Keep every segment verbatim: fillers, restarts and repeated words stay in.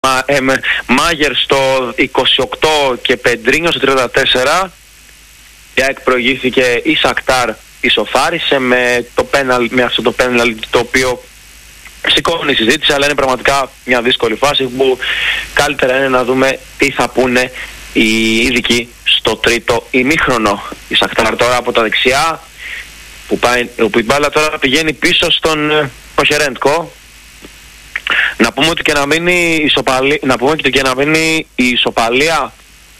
Μα, ε, με, Μάγερ στο είκοσι οκτώ και Πεντρίνιο στο τριάντα τέσσερα. Η ΑΕΚ προηγήθηκε, η Σακτάρ ισοφάρισε με, το πέναλ, με αυτό το πέναλ το οποίο σηκώνει η συζήτηση, αλλά είναι πραγματικά μια δύσκολη φάση που καλύτερα είναι να δούμε τι θα πούνε οι ειδικοί στο τρίτο ημίχρονο. Η Σακτάρ τώρα από τα δεξιά, που, πάει, που η μπάλα τώρα πηγαίνει πίσω στον Οχερέντκο. Να πούμε ότι και να μείνει η ισοπαλία, να πούμε και, και να μείνει η ισοπαλία,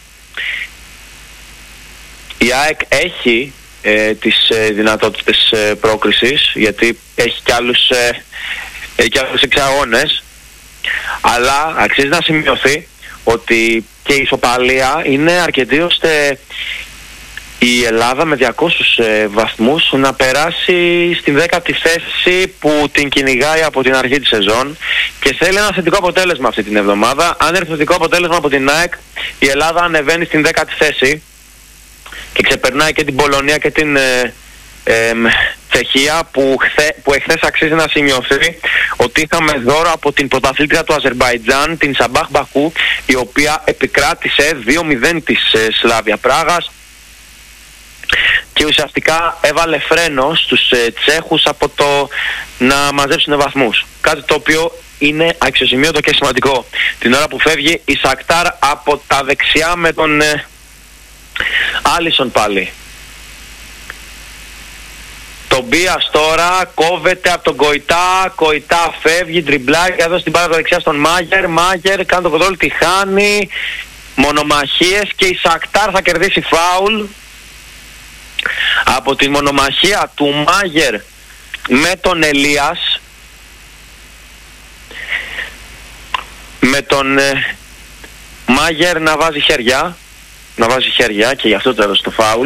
η ΑΕΚ έχει ε, τις ε, δυνατότητες ε, πρόκρισης, γιατί έχει κι άλλους, ε, έχει κι άλλους εξαγώνες, αλλά αξίζει να σημειωθεί ότι και η ισοπαλία είναι αρκετή ώστε η Ελλάδα με διακόσιους ε, βαθμούς να περάσει στην δέκατη θέση που την κυνηγάει από την αρχή της σεζόν και θέλει ένα θετικό αποτέλεσμα αυτή την εβδομάδα. Αν έρθει θετικό αποτέλεσμα από την ΑΕΚ, η Ελλάδα ανεβαίνει στην δέκατη θέση και ξεπερνάει και την Πολωνία και την ε, ε, Τσεχία, που, χθε, που εχθές αξίζει να σημειωθεί ότι είχαμε δώρο από την πρωταθλήτρια του Αζερμπαϊτζάν, την Σαμπάχ Μπακού, η οποία επικράτησε δύο μηδέν της ε, Σλάβια Πράγας και ουσιαστικά έβαλε φρένο στους ε, Τσέχους από το να μαζέψουν βαθμούς. Κάτι το οποίο είναι αξιοσημείωτο και σημαντικό. Την ώρα που φεύγει η Σακτάρ από τα δεξιά με τον ε, Άλισον πάλι. Το Μπίας τώρα κόβεται από τον Κοϊτά, Κοϊτά φεύγει, τριμπλάει και εδώ στην πάρα δεξιά στον Μάγερ. Μάγερ κάνει το κοντρόλ, τη χάνει, μονομαχίες και η Σακτάρ θα κερδίσει φάουλ. Από τη μονομαχία του Μάγερ με τον Ελίας, με τον ε, Μάγερ να βάζει χέρια, να βάζει χέρια και γι' αυτό το έδωσε το φάουλ.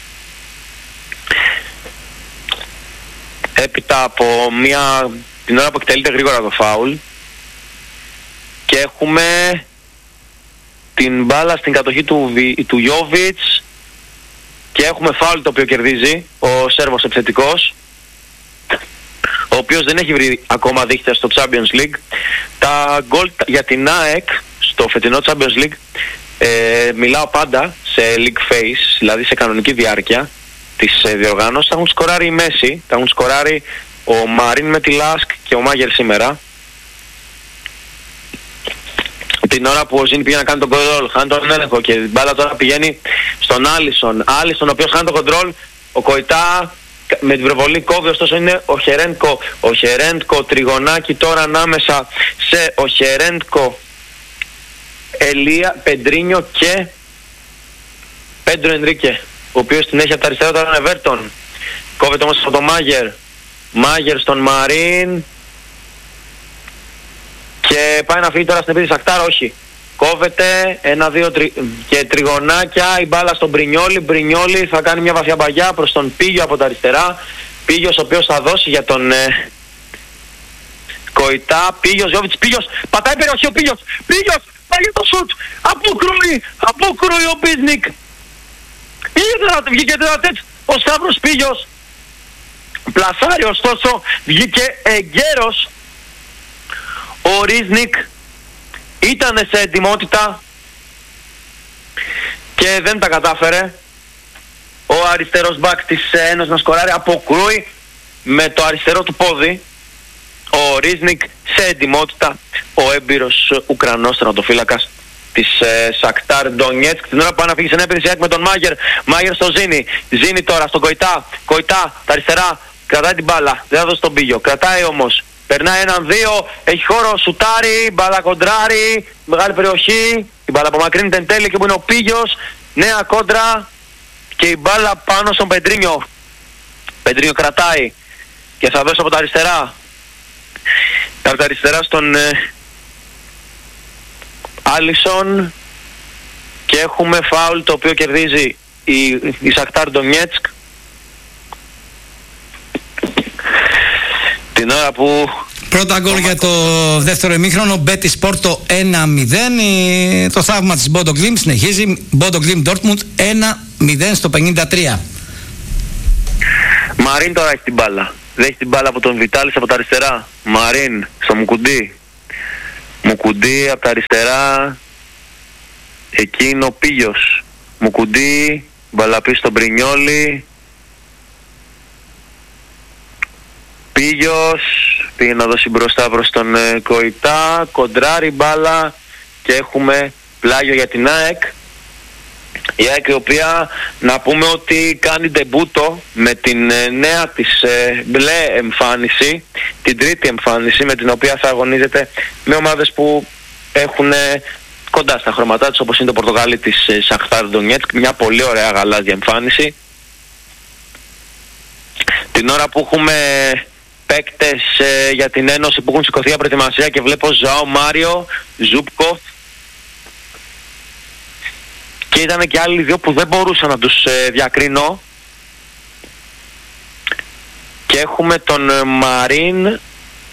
Έπειτα από μια, την ώρα που εκτελείται γρήγορα το φάουλ και έχουμε την μπάλα στην κατοχή του, του Γιόβιτς και έχουμε φάουλ το οποίο κερδίζει ο Σέρβος επιθετικός, ο οποίος δεν έχει βρει ακόμα δίχτυα στο Champions League. Τα γκολ για την ΑΕΚ στο φετινό Champions League, ε, μιλάω πάντα σε league phase, δηλαδή σε κανονική διάρκεια της ε, διοργάνωσης, τα έχουν σκοράρει η Μέση, τα έχουν σκοράρει ο Μαρίν με τη Λάσκ και ο Μάγερ σήμερα. Την ώρα που ο Ζήνη πήγε να κάνει τον κοντρόλ, χάνει τον έλεγχο και την μπάλα τώρα πηγαίνει στον Άλισον. Άλισον ο οποίος χάνει τον κοντρόλ, ο Κοϊτά με την προβολή κόβει, ωστόσο είναι ο Χερέντκο. Ο Χερέντκο τριγωνάκι τώρα ανάμεσα σε ο Χερέντκο, Ελία, Πεντρίνιο και Πέντρο Ενρίκε, ο οποίος την έχει από τα αριστερά τώρα είναι Βέρτον. Κόβεται όμως από τον Μάγερ. Μάγερ στον Μαρίν και πάει να φύγει τώρα στην επίθεση Σακτάρ, όχι. Κόβεται, ένα-δύο τρι... και τριγωνάκια, η μπάλα στον Μπρινιόλι. Μπρινιόλι θα κάνει μια βαθιά μπαγιά προς τον Πίγιο από τα αριστερά. Πίγιος ο οποίος θα δώσει για τον ε... Κοϊτά. Πίγιος, Γιώβιτς, Πίγιος, πατάει περιοχή ο Πίγιος. Πίγιος, πάει για το σουτ. Απόκρουει, απόκρουει ο Μπίσνικ. Βγήκε τερατέτ ο Σταύρος Πίγιος. Πλασάρει, ωστόσο βγήκε εγκαίρος ο Ρίζνικ, ήταν σε ετοιμότητα και δεν τα κατάφερε ο αριστερός μπακ της Ένωσης να σκοράρει. Αποκρούει με το αριστερό του πόδι ο Ρίζνικ, σε ετοιμότητα ο έμπειρος Ουκρανός τερματοφύλακας της ε, Σακτάρ Ντονιέτσκ. Την ώρα που πάει να φύγει σε επίθεση με τον Μάγερ. Μάγερ στο Ζήνη. Ζήνη τώρα στον Κοϊτά. Κοϊτά τα αριστερά. Κρατάει την μπάλα. Δεν θα δώσει τον Πίγιο. Κρατάει όμως. Περνάει έναν δύο. Έχει χώρο. Σουτάρει. Μπάλα κοντράρει. Μεγάλη περιοχή. Η μπάλα απομακρύνεται εν τέλει και που είναι ο Πίγιος. Νέα κόντρα. Και η μπάλα πάνω στον Πεντρίνιο. Πεντρίνιο κρατάει. Και θα δώσει από τα αριστερά. Από τα αριστερά στον ε, Άλισον. Και έχουμε φάουλ το οποίο κερδίζει η, η Σακτάρ Ντονιέτσκ. Την ώρα που... Πρώτα γκολ για το δεύτερο ημίχρονο, Μπέτι Σπόρτο ένα μηδέν. Το θαύμα της Bodo Glimt συνεχίζει. Bodo Glimt Dortmund ένα μηδέν στο πενήντα τρία. Μαρίν τώρα έχει την μπάλα. Δέχει την μπάλα από τον Βιτάλης από τα αριστερά. Μαρίν στο Μουκουντή. Μουκουντή από τα αριστερά. Εκεί είναι ο Πίγιος. Μουκουντή, μπαλαπή στον Πρινιόλι. Πίγιος πήγε να δώσει μπροστά προς τον ε, Κοϊτά. Κοντράρει μπάλα και έχουμε πλάγιο για την ΑΕΚ. Η ΑΕΚ η οποία να πούμε ότι κάνει ντεμπούτο με την ε, νέα της ε, μπλε εμφάνιση, την τρίτη εμφάνιση με την οποία θα αγωνίζεται με ομάδες που έχουν ε, κοντά στα χρώματά τους, όπως είναι το πορτογαλί της ε, Σαχτάρ Ντονιέτσκ. Μια πολύ ωραία γαλάζια εμφάνιση. Την ώρα που έχουμε παίκτες ε, για την Ένωση που έχουν σηκωθεί για προετοιμασία και βλέπω Ζαό Μάριο, Ζούπκοφ, και ήταν και άλλοι δύο που δεν μπορούσα να τους ε, διακρίνω. Και έχουμε τον ε, Μαρίν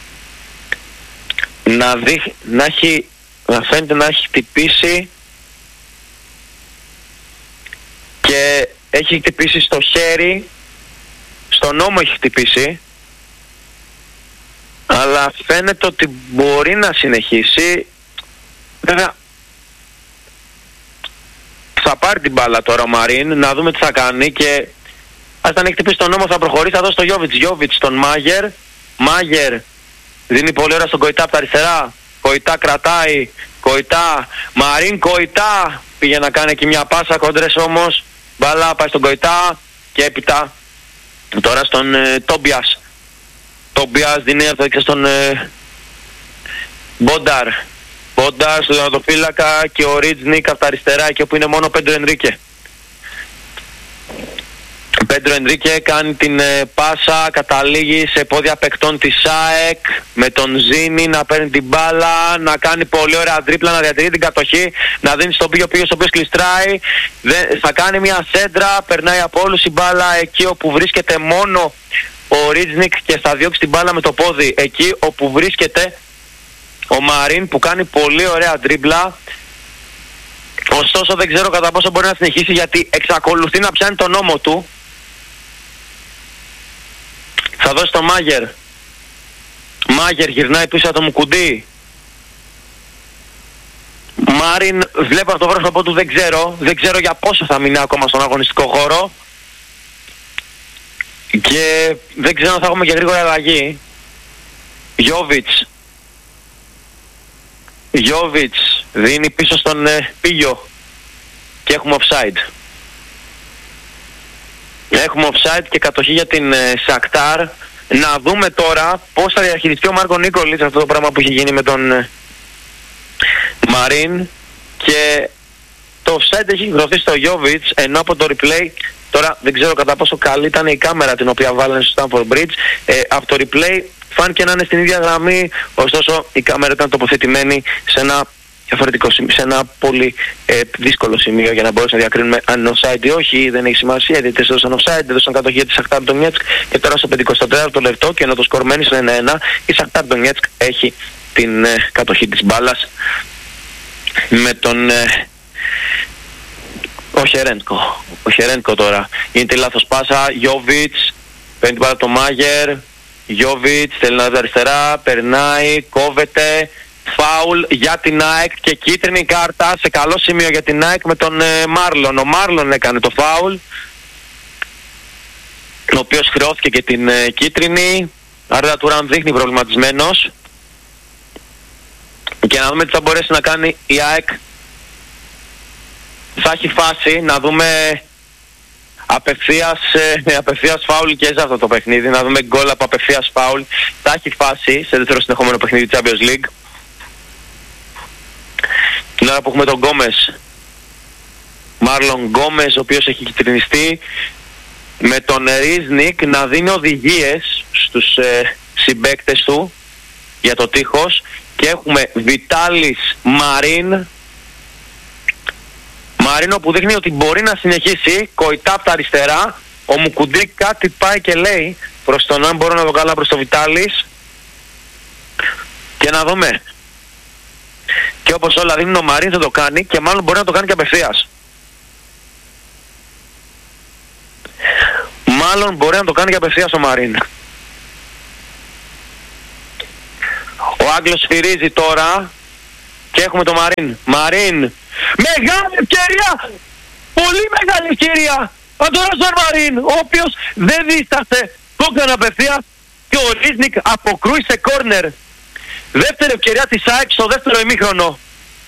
να, δει, να, έχει, να φαίνεται να έχει χτυπήσει και έχει χτυπήσει στο χέρι, στον ώμο έχει χτυπήσει, αλλά φαίνεται ότι μπορεί να συνεχίσει. Βέβαια θα πάρει την μπάλα τώρα ο Μαρίν, να δούμε τι θα κάνει, και ας αν έχει χτυπήσει τον ώμο θα προχωρήσει, θα δώσει στο Γιόβιτς. Γιόβιτς στον Μάγερ. Μάγερ δίνει πολύ ώρα στον Κοϊτά από τα αριστερά. Κοϊτά κρατάει. Κοϊτά. Μαρίν Κοϊτά. Πήγε να κάνει εκεί μια πάσα, κόντρες όμως. Μπάλα πάει στον Κοϊτά και έπειτα τώρα στον ε, Τόμπιας. Τόμπιας δίνει αυτό και στον ε, Μπόνταρ. Μπόνταρ στον δωματοφύλακα και ο Ρίτζνικ από τα αριστερά, εκεί όπου είναι μόνο ο Πέντρο Ενρίκε. Πέντρο Ενρίκε κάνει την ε, πάσα, καταλήγει σε πόδια παικτών της ΑΕΚ, με τον Ζήνη να παίρνει την μπάλα, να κάνει πολύ ωραία τρίπλα, να διατηρεί την κατοχή, να δίνει στον Πίγιο, Πίγιος ο οποίος κλειστράει, δε, θα κάνει μια σέντρα, περνάει από όλους η μπάλα εκεί όπου βρίσκεται μόνο ο Ρίτζνικ και θα διώξει την μπάλα με το πόδι εκεί όπου βρίσκεται ο Μαρίν, που κάνει πολύ ωραία τρίπλα. Ωστόσο δεν ξέρω κατά πόσο μπορεί να συνεχίσει, γιατί εξακολουθεί να πιάνει τον ώμο του. Θα δώσει το Μάγερ. Μάγερ γυρνάει πίσω από το Μουκουντή. Μάριν βλέπω από το πρόσωπό του, δεν ξέρω. Δεν ξέρω για πόσο θα μείνει ακόμα στον αγωνιστικό χώρο. Και δεν ξέρω αν θα έχουμε και γρήγορα αλλαγή. Γιόβιτς. Γιόβιτς δίνει πίσω στον ε, Πίγιο. Και έχουμε offside. Έχουμε offside και κατοχή για την ε, Σακτάρ. Να δούμε τώρα πώς θα διαχειριστεί ο Μάρκο Νίκολιτς αυτό το πράγμα που έχει γίνει με τον ε, Μαρίν. Και το offside έχει γραφτεί στο Γιόβιτς, ενώ από το replay, τώρα δεν ξέρω κατά πόσο καλή ήταν η κάμερα την οποία βάλανε στο Stamford Bridge, ε, από το replay φάνηκε να είναι στην ίδια γραμμή, ωστόσο η κάμερα ήταν τοποθετημένη σε ένα διαφορετικό σημείο, σε ένα πολύ ε, δύσκολο σημείο για να μπορέσουμε να διακρίνουμε αν είναι offside ή όχι. Δεν έχει σημασία, γιατί έδωσαν offside, έδωσαν κατοχή της Σαχτάρ Ντονιέτσκ, και τώρα στο πενηκοστό τέταρτο λεπτό, και ενώ το σκορ μένει στο ένα ένα, η Σαχτάρ Ντονιέτσκ έχει την ε, κατοχή της μπάλας με τον ε, ο Χερένκο. Ο Χερένκο τώρα γίνεται λάθος πάσα. Γιόβιτς παίρνει την μπάλα από το Μάγερ. Γιόβιτς θέλει να δει αριστερά, περνάει, κόβεται. Φάουλ για την ΑΕΚ και κίτρινη κάρτα σε καλό σημείο για την ΑΕΚ με τον ε, Μάρλον. Ο Μάρλον έκανε το φάουλ, ο οποίος χρεώθηκε και την ε, κίτρινη. Άρα Τουράν δείχνει προβληματισμένος. Και να δούμε τι θα μπορέσει να κάνει η ΑΕΚ. Θα έχει φάση, να δούμε απευθείας, ε, απευθείας φάουλ και σε αυτό το παιχνίδι. Να δούμε γκολ από απευθείας φάουλ. Θα έχει φάση σε δεύτερο συνεχόμενο παιχνίδι Champions League. Την ώρα που έχουμε τον Γκόμες, Μάρλον Γκόμες, ο οποίος έχει κυτρινιστεί, με τον Ρίζνικ να δίνει οδηγίες στους ε, συμπαίκτες του για το τείχος. Και έχουμε Βιτάλης Μαρίν. Μαρίνο που δείχνει ότι μπορεί να συνεχίσει. Κοϊτά από τα αριστερά. Ο Μουκουντή κάτι πάει και λέει προς τον αν μπορώ να το κάνω προς το Βιτάλης. Και να δούμε. Και όπως όλα δείχνουν, ο Μαρίν θα το κάνει, και μάλλον μπορεί να το κάνει και απευθείας. Μάλλον μπορεί να το κάνει και απευθείας ο Μαρίν. Ο Άγγλος σφυρίζει τώρα Και έχουμε το Μαρίν. Μαρίν. Μεγάλη ευκαιρία. Πολύ μεγάλη ευκαιρία. Αντωνάς Μαρίν, ο οποίος δεν δίστασε. Το έκανε απευθείας και ο Ρίζνικ αποκρούει σε κόρνερ. Δεύτερη ευκαιρία της ΑΕΚ στο δεύτερο ημίχρονο.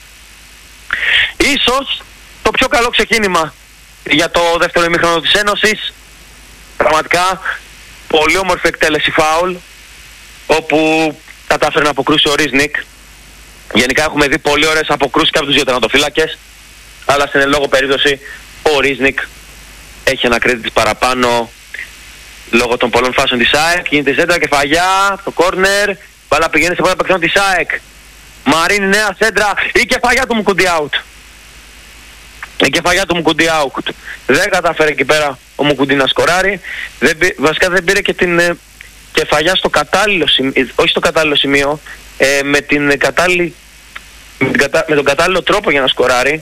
Ίσως το πιο καλό ξεκίνημα για το δεύτερο ημίχρονο της Ένωσης. Πραγματικά πολύ όμορφη εκτέλεση φάουλ, όπου κατάφερε να αποκρούσει ο Ρίζνικ. Γενικά έχουμε δει πολύ ωραίες αποκρούσεις και από τους δύο τερματοφύλακες, αλλά στην εν λόγω περίπτωση ο Ρίζνικ έχει ένα credit παραπάνω λόγω των πολλών φάσεων της ΑΕΚ. Γίνεται σέντρα, κεφαγιά, το κόρνερ, μπάλα πηγαίνει σε πρώτα παιχνίδι της ΑΕΚ. Μαρίν, νέα σέντρα, η κεφαγιά του Μουκουντί out. Η κεφαγιά του Μουκουντί out. Δεν κατάφερε εκεί πέρα ο Μουκουντί να σκοράρει. Δεν, βασικά δεν πήρε και την ε, κεφαγιά στο κατάλληλο σημείο, όχι στο κατάλληλο σημείο, ε, με, την κατάλληλη, με, την κατα, με τον κατάλληλο τρόπο για να σκοράρει.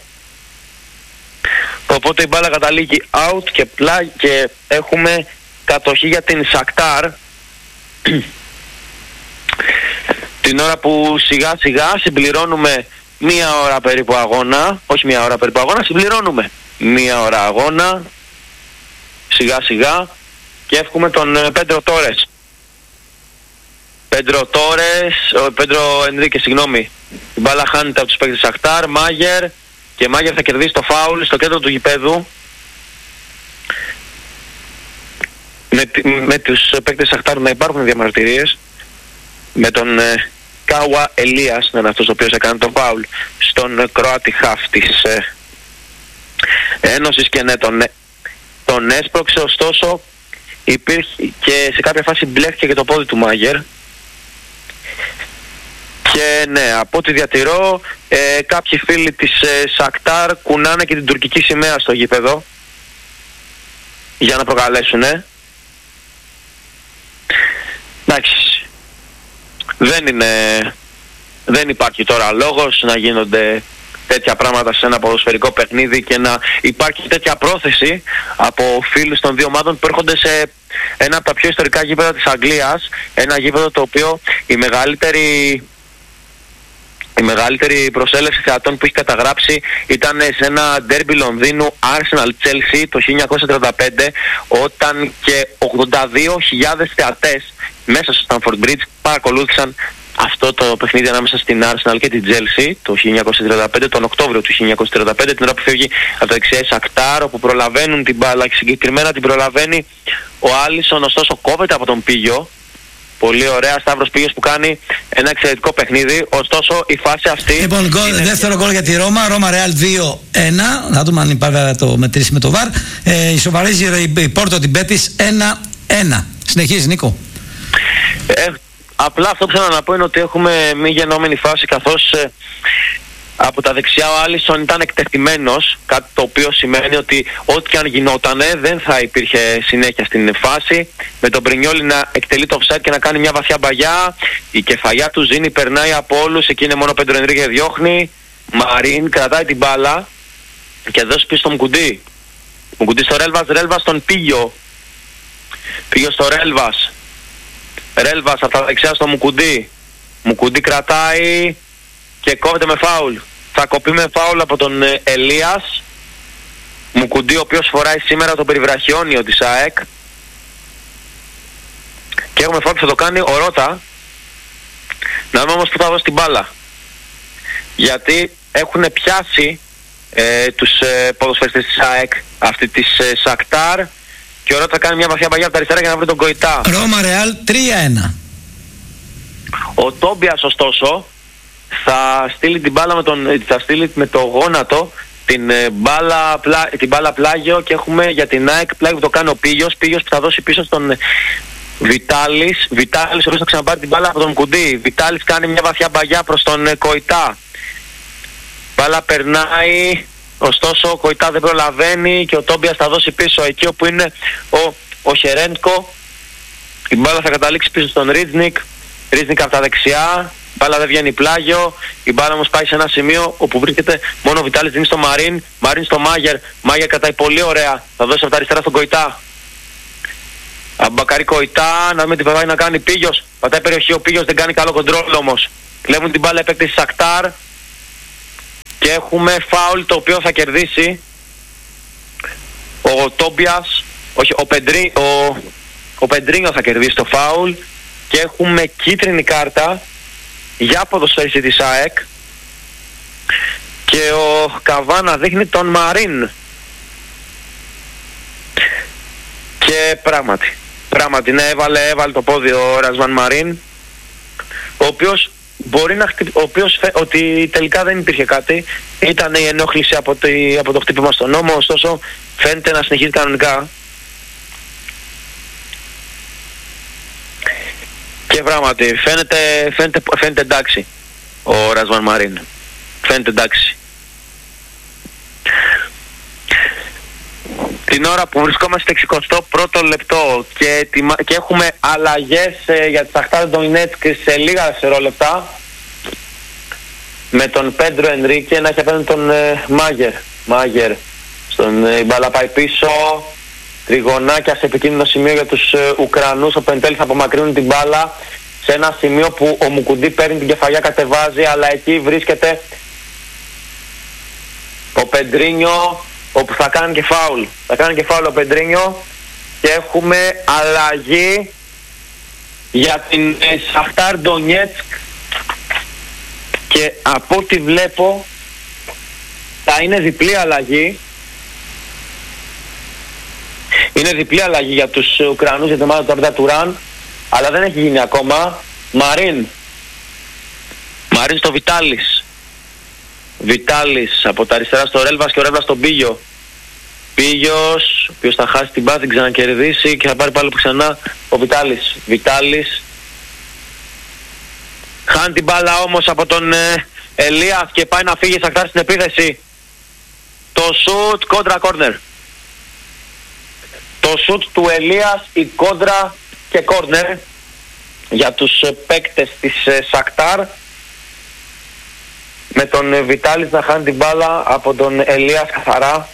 Οπότε η μπάλα καταλήγει out και, πλά, και έχουμε κατοχή για την Σακτάρ. Την ώρα που σιγά σιγά συμπληρώνουμε μία ώρα περίπου αγώνα, όχι μία ώρα περίπου αγώνα, συμπληρώνουμε μία ώρα αγώνα σιγά σιγά και εύχουμε τον Πέντρο Τόρες. Πέντρο Τόρες, ο Πέντρο Ενρίκε, συγγνώμη. Η μπάλα χάνεται από τους παίκτες Σακτάρ, Μάγερ, και Μάγερ θα κερδίσει το φάουλ στο κέντρο του γηπέδου. Με, με τους παίκτες Σακτάρ να υπάρχουν διαμαρτυρίες. Με τον ε, Κάουα Ελίας, να είναι αυτός ο οποίος έκανε το φάουλ στον Κροάτι χαφ της ε, Ένωσης, και ναι, τον, τον έσπρωξε, ωστόσο υπήρχε και σε κάποια φάση μπλέχτηκε και το πόδι του Μάγερ. Και ναι, από ό,τι διατηρώ, ε, κάποιοι φίλοι της ε, Σακτάρ κουνάνε και την τουρκική σημαία στο γήπεδο για να προκαλέσουνε. Εντάξει, δεν είναι, δεν υπάρχει τώρα λόγος να γίνονται τέτοια πράγματα σε ένα ποδοσφαιρικό παιχνίδι και να υπάρχει τέτοια πρόθεση από φίλους των δύο ομάδων που έρχονται σε ένα από τα πιο ιστορικά γήπεδα της Αγγλίας, ένα γήπεδο το οποίο η μεγαλύτερη Η μεγαλύτερη προσέλευση θεατών που έχει καταγράψει ήταν σε ένα ντέρμπι Λονδίνου Arsenal Chelsea το χίλια εννιακόσια τριάντα πέντε, όταν και ογδόντα δύο χιλιάδες θεατές μέσα στο Stamford Bridge παρακολούθησαν αυτό το παιχνίδι ανάμεσα στην Arsenal και την Chelsea το χίλια εννιακόσια τριάντα πέντε, τον Οκτώβριο του χίλια εννιακόσια τριάντα πέντε, την ώρα που φεύγει από τα δεξιά η Σακτάρ, όπου προλαβαίνουν την μπάλα και συγκεκριμένα την προλαβαίνει ο Άλισον, ωστόσο κόβεται από τον Πίγιο. Πολύ ωραία, Σταύρος Πίγιος που κάνει ένα εξαιρετικό παιχνίδι. Ωστόσο η φάση αυτή. Λοιπόν, γκολ, είναι... δεύτερο γκολ για τη Ρώμα. Ρώμα Ρεάλ δύο ένα. Να δούμε αν υπάρχει το μετρήσει με το βαρ. Ε, ισοβαρίζει η Πόρτο την Μπέτις ένα ένα. Συνεχίζει, Νίκο. Ε, απλά αυτό που θέλω να πω είναι ότι έχουμε μη γεννόμενη φάση, καθώς ε, από τα δεξιά ο Άλισον ήταν εκτεθειμένος, κάτι το οποίο σημαίνει ότι ό,τι και αν γινότανε δεν θα υπήρχε συνέχεια στην φάση, με τον Μπρινιόλι να εκτελεί το offside και να κάνει μια βαθιά μπαγιά. Η κεφαλιά του Ζήνη περνάει από όλους, εκεί είναι μόνο ο Πέντρο Ενρίκε διώχνει. Μαρίν κρατάει την μπάλα και δώσει πίσω στο Μουκουντί. Μουκουντί στο Ρέλβας, Ρέλβας στον Πίγιο. Πίγιο στο Ρέλβας. Ρέλβας από τα δεξιά στο Μουκουντί. Μουκουντί κρατάει και κόβεται με φάουλ. Θα κοπεί με φάουλ από τον ε, Ελίας. Μουκουντί, ο οποίος φοράει σήμερα το περιβραχιόνιο της ΑΕΚ. Και έχουμε φάουλ που θα το κάνει ο Ρώτα. Να δούμε όμως που θα δώσει την μπάλα. Γιατί έχουν πιάσει ε, τους ε, ποδοσφαιριστές της ΑΕΚ, αυτή της ε, Σακτάρ. Και ο Ρώτα θα κάνει μια βαθιά παγιά από τα αριστερά για να βρει τον Κοϊτά. Ρώμα Ρεάλ τρία ένα. Ο Τόμπιας ωστόσο θα στείλει την μπάλα με, τον, θα στείλει με το γόνατο την, ε, μπάλα, πλά, την μπάλα πλάγιο, και έχουμε για την ΑΕΚ πλάγιο που το κάνει ο Πίγιος. Πίγιος που θα δώσει πίσω στον ε, Βιτάλης. Βιτάλης ο οποίος θα ξαναπάρει την μπάλα από τον Κουντί. Βιτάλης κάνει μια βαθιά μπαγιά προς τον ε, Κοϊτά. Μπάλα περνάει, ωστόσο ο Κοϊτά δεν προλαβαίνει και ο Τόμπιας θα δώσει πίσω εκεί όπου είναι ο, ο Χερέντκο. Η μπάλα θα καταλήξει πίσω στον Ρίτζνικ. Ρίτζνικ από τα δεξιά. Η μπάλα δεν βγαίνει πλάγιο. Η μπάλα όμως πάει σε ένα σημείο όπου βρίσκεται μόνο ο Βιτάλης, δίνει στο Μαρίν. Μαρίν στο Μάγερ. Μάγερ κατάει πολύ ωραία. Θα δώσει από τα αριστερά στον Κοϊτά. Αμπακάρι Κοϊτά. Να δούμε τι πάει να κάνει Πίγιος. Πατάει περιοχή ο Πίγιος, δεν κάνει καλό κοντρόλ όμως. Κλέβουν την μπάλα επέκτηση Σακτάρ. Και έχουμε φάουλ το οποίο θα κερδίσει ο Τόμπιας, όχι, ο, Πεντρί, ο, ο Πεντρίνιο θα κερδίσει το φάουλ και έχουμε κίτρινη κάρτα για ποδοσφαιριστή της ΑΕΚ και ο Καβάνα δείχνει τον Μαρίν. Και πράγματι, πράγματι, ναι, έβαλε, έβαλε το πόδι ο Ρασβάν Μαρίν, ο οποίος μπορεί να χτυπ... ο οποίος φε... ότι τελικά δεν υπήρχε κάτι, ήταν η ενόχληση από, τη... από το χτύπημα στον νόμο, ωστόσο φαίνεται να συνεχίζει κανονικά. Και πράγματι φαίνεται, φαίνεται, φαίνεται εντάξει ο Ρασβάν Μαρίν, φαίνεται εντάξει. Την ώρα που βρισκόμαστε εξηκοστό πρώτο λεπτό και, και έχουμε αλλαγές ε, για τη Σαχτάρ Ντονέτσκ σε λίγα δευτερόλεπτα, με τον Πέντρο Ενρίκε να έχει απέναντι τον ε, Μάγερ. Μάγερ στον ε, μπάλα πάει πίσω, τριγωνάκια σε επικίνδυνο σημείο για τους ε, Ουκρανούς. Ο Πεντέλη θα απομακρύνουν την μπάλα σε ένα σημείο που ο Μουκουντή παίρνει την κεφαλιά, κατεβάζει, αλλά εκεί βρίσκεται ο Πεντρίνιο, όπου θα κάνει και φάουλ. Θα κάνει και φάουλ ο Πεντρίνιο και έχουμε αλλαγή για την Σαχτάρ Ντονέτσκ και από ό,τι βλέπω θα είναι διπλή αλλαγή. Είναι διπλή αλλαγή για τους Ουκρανούς, για την ομάδα του Αρντά Τουράν, αλλά δεν έχει γίνει ακόμα. Μαρίν. Μαρίν στο Βιτάλης. Βιτάλης από τα αριστερά στο Ρέλβας και ο Ρέλβας στον Πίγιο. Πίγιος, ο οποίος θα χάσει την μπάλα, την ξανακερδίσει και θα πάρει πάλι ξανά ο Βιτάλης. Βιτάλης. Χάνει την μπάλα όμως από τον ε, Ελίας και πάει να φύγει Σαχτάρ στην επίθεση. Το σουτ κόντρα κόρνερ. Το σουτ του Ελίας, η κόντρα και κόρνερ για τους ε, παίκτες της ε, Σαχτάρ, με τον ε, Βιτάλης να χάνει την μπάλα από τον Ελίας καθαρά.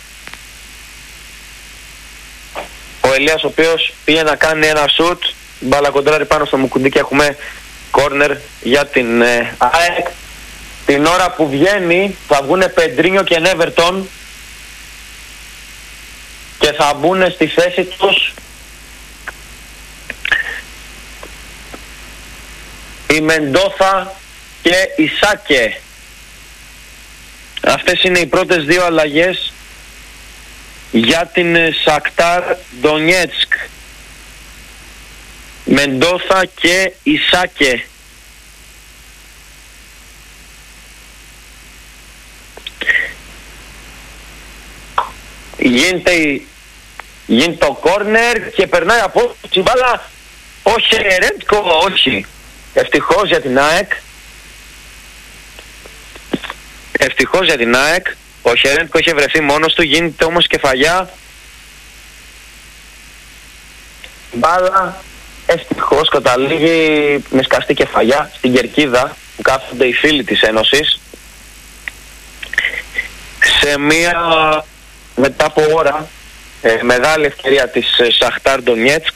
Ο Ελίας ο οποίος πήγε να κάνει ένα σουτ, μπάλα κοντράρει πάνω στο Μουκουντή και έχουμε κόρνερ για την ε, ΑΕΚ. Την ώρα που βγαίνει θα βγουνε Πεντρίνιο και Νέβερτον και θα μπουν στη θέση τους η Μεντόθα και η Σάκε. Αυτές είναι οι πρώτες δύο αλλαγές για την Σαχτάρ Ντονέτσκ. Μεντόθα και η Σάκε. Γίνεται, γίνεται το κόρνερ και περνάει από την μπάλα ο Χερέντκο, όχι. Ευτυχώς για την ΑΕΚ. Ευτυχώς για την ΑΕΚ. Ο Χερέντκο είχε βρεθεί μόνος του, γίνεται όμως κεφαλιά. Μπάλα ευτυχώς καταλήγει με σκαστή κεφαλιά στην κερκίδα που κάθονται οι φίλοι της Ένωσης. Σε μία μετά από ώρα ε, μεγάλη ευκαιρία της ε, Σαχτάρ Ντονέτσκ.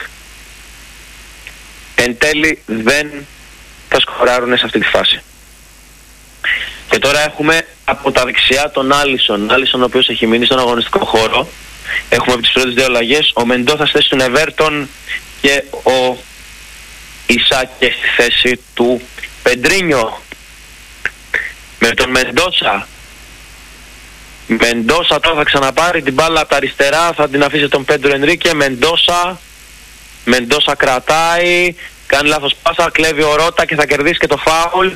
Εν τέλει δεν θα σκοράρουν σε αυτή τη φάση. Και τώρα έχουμε από τα δεξιά τον Άλισον. Άλισον ο οποίος έχει μείνει στον αγωνιστικό χώρο. Έχουμε από τις πρώτες δύο αλλαγές ο Μεντόθα στη θέση του Νεβέρτον και ο Ισάκε στη θέση του Πεντρίνιο. Με τον Μεντόσα Μεντόσα τώρα θα ξαναπάρει την μπάλα από τα αριστερά, θα την αφήσει τον Πέντρο Ενρίκε. Μεντόσα Μεντόσα κρατάει, κάνει λάθος πάσα, κλέβει ο Ρώτα και θα κερδίσει και το φάουλ.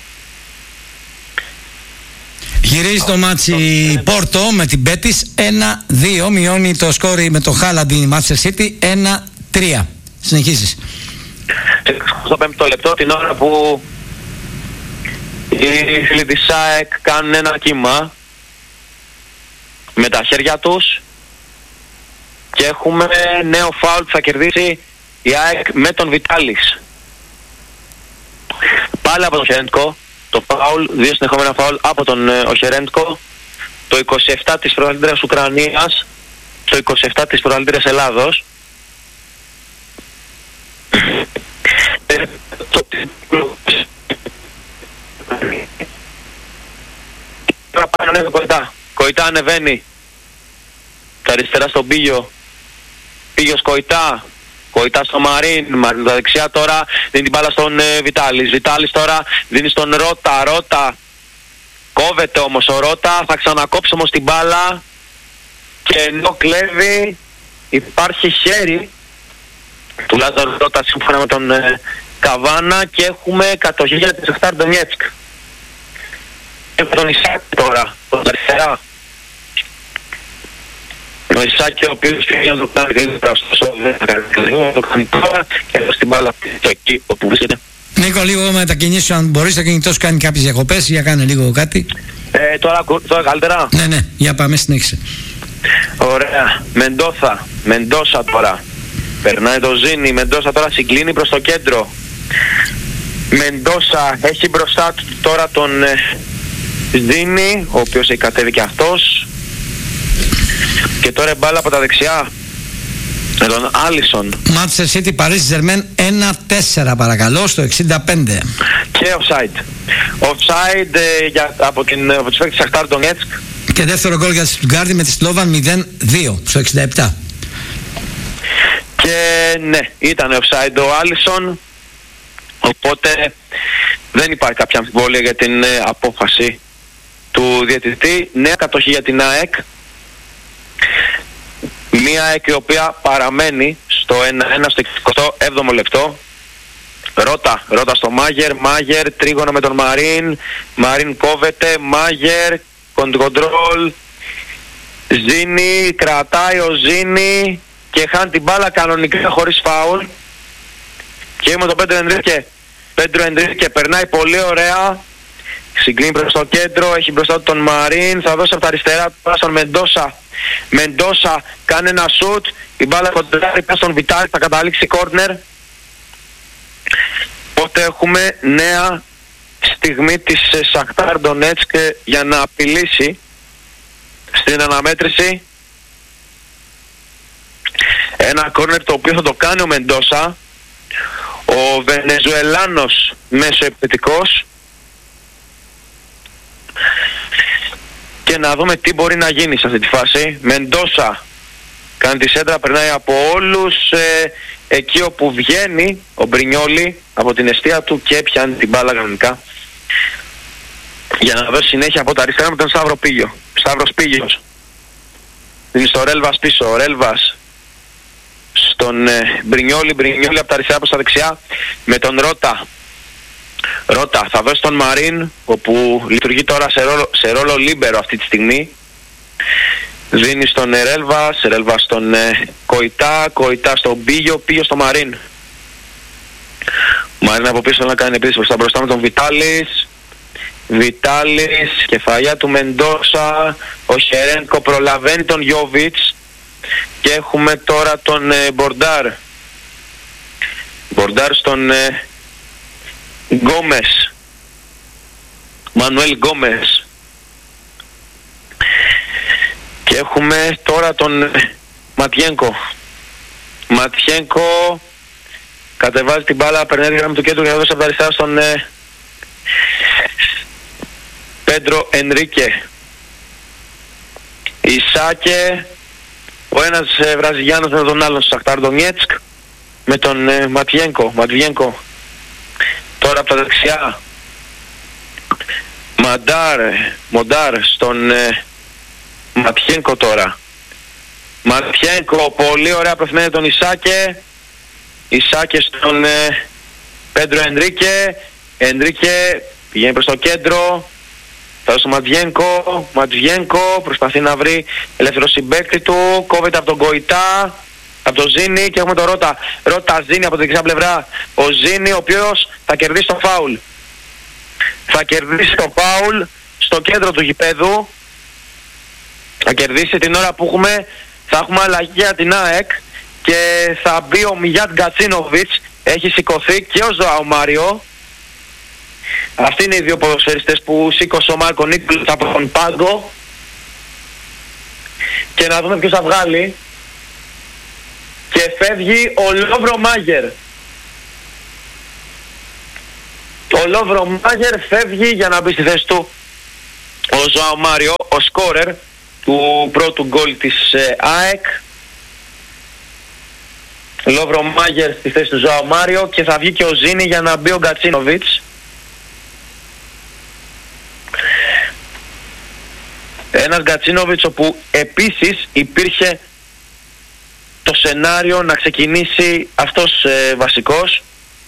Γυρίζει το μάτσι Πόρτο με την Μπέτις ένα δύο, μειώνει το σκόρι με το Χάλαντ η Manchester City ένα τρία. Συνεχίζεις. Στο πέμπτο λεπτό, την ώρα που οι φίλοι της ΑΕΚ κάνουν ένα κύμα με τα χέρια τους και έχουμε νέο φάουλ που θα κερδίσει η ΑΕΚ με τον Βιτάλης. Πάλι από τον Χερέντκο το φάουλ, δύο συνεχόμενα φάουλ από τον ε, Οχερέντκο. Το είκοσι επτά της πρωταθλήτριας Ουκρανίας, το είκοσι επτά της πρωταθλήτριας Ελλάδος. τώρα πάνω ανέβει Κοϊτά. Κοϊτά ανεβαίνει. Τα αριστερά στον Πίγιο. Πίγιος Κοϊτά. Κοϊτά στο Μαρίν. Μαρίν τα δεξιά τώρα. Δίνει την μπάλα στον ε, Βιτάλης. Βιτάλης τώρα δίνει στον Ρώτα. Ρώτα. Κόβεται όμως ο Ρώτα. Θα ξανακόψει όμως την μπάλα. Και ενώ κλέβει υπάρχει χέρι του Λάζαρου Ρώτα σύμφωνα με τον ε, Καβάνα και έχουμε κατοχή για τη Σαχτάρ Ντονιέτσκ. Έχουμε τον Ισάκη τώρα, τον αριστερά. Ο Ισάκη ο οποίος πήγε να το κάνει γρήγορα ωστόσο δεν θα κάνει γρήγορα, να το κάνει τώρα και εδώ στην μπάλα εκεί όπου βρίσκεται. Νίκο, λίγο μετακινήσεις αν μπορείς, το κινητό σου κάνει κάποιες διακοπές, για κάνε λίγο κάτι. Ε, τώρα, τώρα καλύτερα. Ναι, ναι, για πάμε, συνέχισε. Ωραία, Μεντόθα, Μεντόσα τώρα. Περνάει το Ζήνη, Μεντόσα τώρα συγκλίνει προς το κέντρο. Μεντόσα έχει μπροστά του τώρα τον ε, Ζήνη, ο οποίος έχει κατέβει και αυτός. Και τώρα μπάλα από τα δεξιά με τον Άλισον. Manchester City Paris Germain ένα τέσσερα παρακαλώ στο εξήντα πέντε. Και offside. Offside ε, για, από, την, από τους παίκτες Σαχτάρ Ντονιέτσκ. Και δεύτερο γκολ για τη Στουτγκάρδη με τη Σλόβαν μηδέν δύο στο εξήντα επτά. Και ναι, ήταν offside ο Άλισον. Οπότε δεν υπάρχει κάποια αμφιβολία για την ε, απόφαση του διαιτητή. Νέα κατοχή για την ΑΕΚ. Μία ΑΕΚ η οποία παραμένει στο ένα ένα στο εικοστό έβδομο λεπτό. Ρώτα, Ρώτα στο Μάγερ, Μάγερ τρίγωνο με τον Μαρίν. Μαρίν κόβεται, Μάγερ, κοντρόλ. Ζήνη, κρατάει ο Ζήνη και χάνει την μπάλα κανονικά χωρίς φάουλ. Και είμαι τον Πέντρο Ενρίκε. Πέντρο Ενρίκε περνάει πολύ ωραία. Συγκλίνει προς το κέντρο, έχει μπροστά του τον Μαρίν. Θα δώσει από τα αριστερά του στον Μεντόσα. Μεντόσα κάνει ένα σουτ. Η μπάλα κοντράρει πέρα στον Βιτάλη, θα καταλήξει κόρνερ. Οπότε έχουμε νέα στιγμή της Σαχτάρ Ντονέτσκ για να απειλήσει στην αναμέτρηση. Ένα κόρνερ το οποίο θα το κάνει ο Μεντόσα, ο Βενεζουελάνος μεσοεπιθετικός. Και να δούμε τι μπορεί να γίνει σε αυτή τη φάση. Μεντόσα κάνει τη σέντρα, περνάει από όλους ε, εκεί όπου βγαίνει ο Μπρινιόλι από την εστία του και πιάνει την μπάλα κανονικά για να δώσει συνέχεια από τα αριστερά με τον Σταύρο Πίγιο. Σταύρος Πίγιος είναι στο Ρέλβας πίσω, ο Ρέλβας στον ε, Μπρινιόλι, Μπρινιόλι από τα αριστερά προς τα δεξιά με τον Ρώτα. Ρώτα θα δώσει τον Μαρίν, όπου λειτουργεί τώρα σε ρόλο, σε ρόλο λίμπερο αυτή τη στιγμή. Δίνει στον Ρέλβα, σε Ρέλβα στον ε, Κοϊτά, Κοϊτά στον Πίγιο, Πίγιο στον Μαρίν. Μαρίν από πίσω να κάνει επίσης μπροστά μπροστά με τον Βιτάλης. Βιτάλης, κεφαλιά του Μεντόσα, ο Χερένκο προλαβαίνει τον Γιόβιτς. Και έχουμε τώρα τον ε, Μπορντάρ. Μπορντάρ στον ε, Γκόμες, Μανουέλ Γκόμες. Και έχουμε τώρα τον Ματιένκο. Ματιένκο κατεβάζει την μπάλα, περνάει τη γραμμή του κέντρου για να δώσει από τα αριστερά στον ε, Πέντρο Ενρίκε. Ισάκε, ο ένας ε, Βραζιλιάνος με τον άλλον στο Σαχτάρ Ντονιέτσκ με τον ε, Ματιένκο. Ματιένκο τώρα από τα δεξιά. Μαντάρ, Μοντάρ στον ε, Ματιένκο τώρα. Ματιένκο, πολύ ωραία προθυμένη τον Ισάκε. Ισάκε στον ε, Πέντρο Ενρίκε. Ενρίκε πηγαίνει προς το κέντρο. Θα δώσει Ματιένκο. Ματιένκο προσπαθεί να βρει ελεύθερο συμπαίκτη του. Κόβεται από τον Κοϊτά, από το Ζήνη και έχουμε τον Ρώτα. Ρώτα Ζήνη από την δεξιά πλευρά. Ο Ζήνη ο οποίος θα κερδίσει το φάουλ. Θα κερδίσει το φάουλ στο κέντρο του γηπέδου. Θα κερδίσει την ώρα που έχουμε, θα έχουμε αλλαγή για την ΑΕΚ και θα μπει ο Μιγιάτ Γκατσίνοβιτς. Έχει σηκωθεί και ο Ζωάο Μάριο. Αυτοί είναι οι δύο ποδοσφαιριστές που σήκωσε ο Μάρκο Νίκολας από τον πάγκο. Και να δούμε ποιος θα βγάλει. Και φεύγει ο Λόβρο Μάγερ. Ο Λόβρο Μάγερ φεύγει για να μπει στη θέση του ο Ζωάο Μάριο, ο σκόρερ του πρώτου γκολ της ε, ΑΕΚ. Λόβρο Μάγερ στη θέση του Ζωάο Μάριο και θα βγει και ο Ζήνη για να μπει ο Γκατσίνοβιτς. Ένας Γκατσίνοβιτς όπου επίσης υπήρχε το σενάριο να ξεκινήσει αυτός ε, βασικός.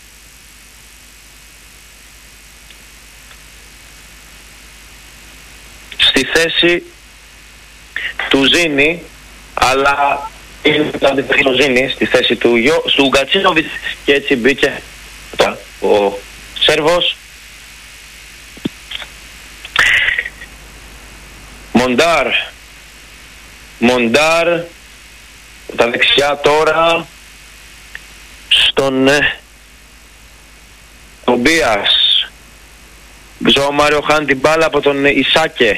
Στη θέση του Ζήνη, αλλά είναι ο Ζήνη στη θέση του, του Γκατσίνοβιτς και έτσι μπήκε ο Σέρβος. Μοντάρ Μοντάρ τα δεξιά τώρα στον ε, Τομπίας. Ζωάο Μάριο χάνει την μπάλα από τον Ισάκε.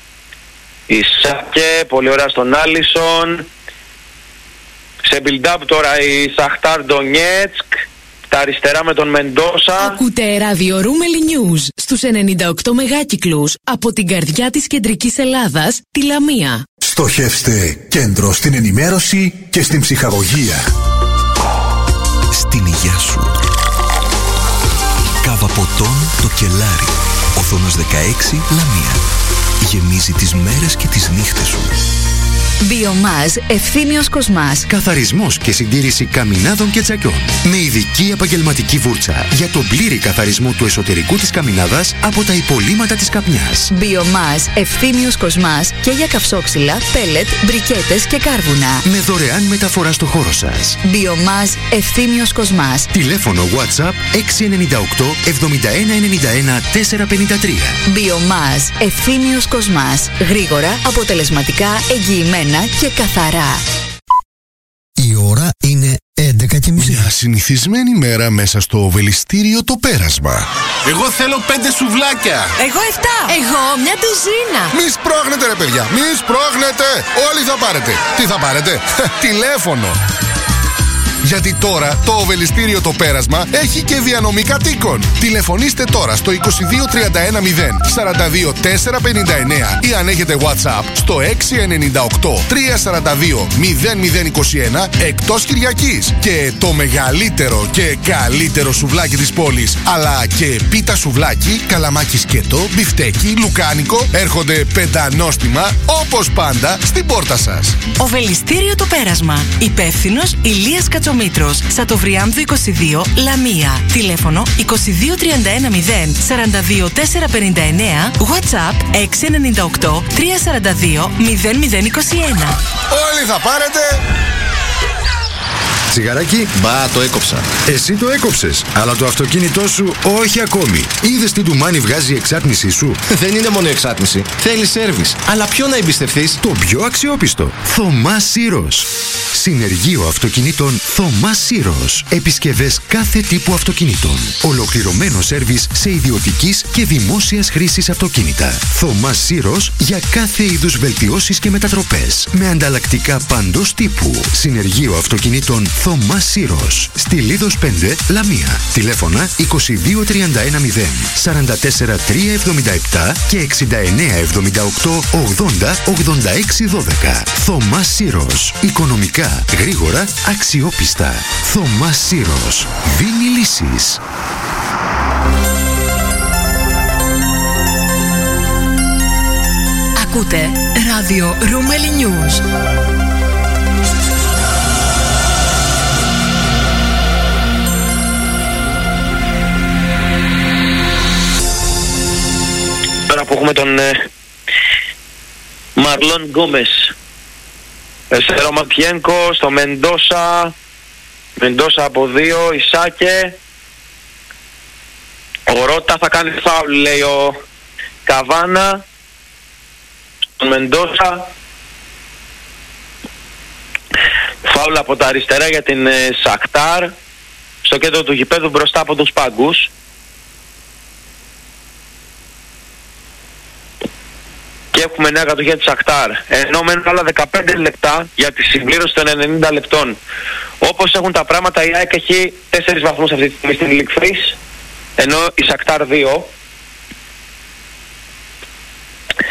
Ισάκε, πολύ ωραία στον Άλισον. Σε build-up τώρα η Σαχτάρ Ντονιέτσκ. Τα αριστερά με τον Μεντόσα. Ακούτε ράδιο Ρούμελι News στους ενενήντα οκτώ μεγάκυκλους από την καρδιά της κεντρικής Ελλάδας, τη Λαμία. Στοχεύστε κέντρο στην ενημέρωση και στην ψυχαγωγία. Στην υγεία σου. Κάβα ποτών το Κελάρι. Οθόνος δεκαέξι, Λαμία. Γεμίζει τις μέρες και τις νύχτες σου. Biomaz Ευθύμιος Κοσμάς. Καθαρισμός και συντήρηση καμινάδων και τσακιών. Με ειδική επαγγελματική βούρτσα για τον πλήρη καθαρισμό του εσωτερικού της καμινάδας από τα υπολείμματα της καπνιάς. Biomaz Ευθύμιος Κοσμάς και για καυσόξυλα, πέλετ, μπρικέτες και κάρβουνα. Με δωρεάν μεταφορά στο χώρο σας. Biomaz Ευθύμιος Κοσμάς. Τηλέφωνο WhatsApp έξι εννιά οκτώ εβδομήντα ένα ενενήντα ένα τετρακόσια πενήντα τρία. Biomaz Ευθύμιος Κοσμάς. Γρήγορα, αποτελεσματικά, εγγυημένα και καθαρά. Η ώρα είναι έντεκα και μισή. Μια συνηθισμένη μέρα μέσα στο Οβελιστήριο το πέρασμα. Εγώ θέλω πέντε σουβλάκια. Εγώ εφτά. Εγώ μια τουζίνα. Μη σπρώχνετε ρε παιδιά, μη σπρώχνετε. Όλοι θα πάρετε. Τι θα πάρετε? Τηλέφωνο. Γιατί τώρα το Οβελιστήριο το πέρασμα έχει και διανομή κατοίκων. Τηλεφωνήστε τώρα στο είκοσι δύο τριάντα ένα μηδέν σαράντα δύο τετρακόσια πενήντα εννέα ή αν έχετε WhatsApp στο έξι εννιά οκτώ τρία σαράντα δύο μηδέν μηδέν είκοσι ένα εκτός Κυριακής. Και το μεγαλύτερο και καλύτερο σουβλάκι της πόλης, αλλά και πίτα σουβλάκι, καλαμάκι σκέτο, μπιφτέκι, λουκάνικο, έρχονται πεντανόστιμα όπως πάντα στην πόρτα σας. Οβελιστήριο το πέρασμα. Υπεύθυνος Ηλίας Κατσομήτρος. Σατοβριάμβου είκοσι δύο, Λαμία. Τηλέφωνο είκοσι δύο τριάντα ένα μηδέν σαράντα δύο τετρακόσια πενήντα εννέα. WhatsApp έξι εννιά οκτώ τρία σαράντα δύο μηδέν μηδέν είκοσι ένα. Όλοι θα πάρετε. Τσιγαράκι, Μπα, το έκοψα. εσύ το έκοψες, αλλά το αυτοκίνητό σου όχι ακόμη. Είδες τι ντουμάνι βγάζει η εξάτμισή σου? Δεν είναι μόνο εξάτμιση. Θέλει σέρβις. Αλλά ποιο να εμπιστευτείς? Το πιο αξιόπιστο. Θωμάς Σύρος. Συνεργείο αυτοκινήτων Θωμάς Σύρος. Επισκευές κάθε τύπου αυτοκινήτων. Ολοκληρωμένο σέρβις σε ιδιωτικής και δημόσιας χρήσης αυτοκίνητα. Θωμάς Σύρος για κάθε είδους βελτιώσεις και μετατροπές. Με ανταλλακτικά παντός τύπου. Συνεργείο αυτοκινήτων Θωμάς Σύρος. Στη Λίδος πέντε, Λαμία. Τηλέφωνα είκοσι δύο τριάντα ένα μηδέν σαράντα τέσσερα τριακόσια εβδομήντα επτά και εξήντα εννέα εβδομήντα οκτώ ογδόντα ογδόντα έξι δώδεκα. Θωμάς Σύρος. Οικονομικά, γρήγορα, αξιόπιστα. Θωμάς Σύρος. Δίνει λύσεις. Ακούτε ράδιο Ρούμελι News. Τώρα που έχουμε τον ε, Μαρλόν Γκόμες, στο Ρωματιένκο, στο Μεντόσα, Μεντόσα από δύο, Ισάκε, ο Ρώτα θα κάνει φάουλ, λέει ο Καβάνα, στον Μεντόσα, φάουλ από τα αριστερά για την ε, Σακτάρ, στο κέντρο του γηπέδου μπροστά από τους πάγκους. Και έχουμε νέα κατοχή της Σακτάρ. Ενώ μένουν άλλα δεκαπέντε λεπτά για τη συμπλήρωση των ενενήντα λεπτών. Όπως έχουν τα πράγματα, η ΑΕΚ έχει τέσσερις βαθμούς αυτή τη στιγμή στην League Face, ενώ η Σακτάρ δύο.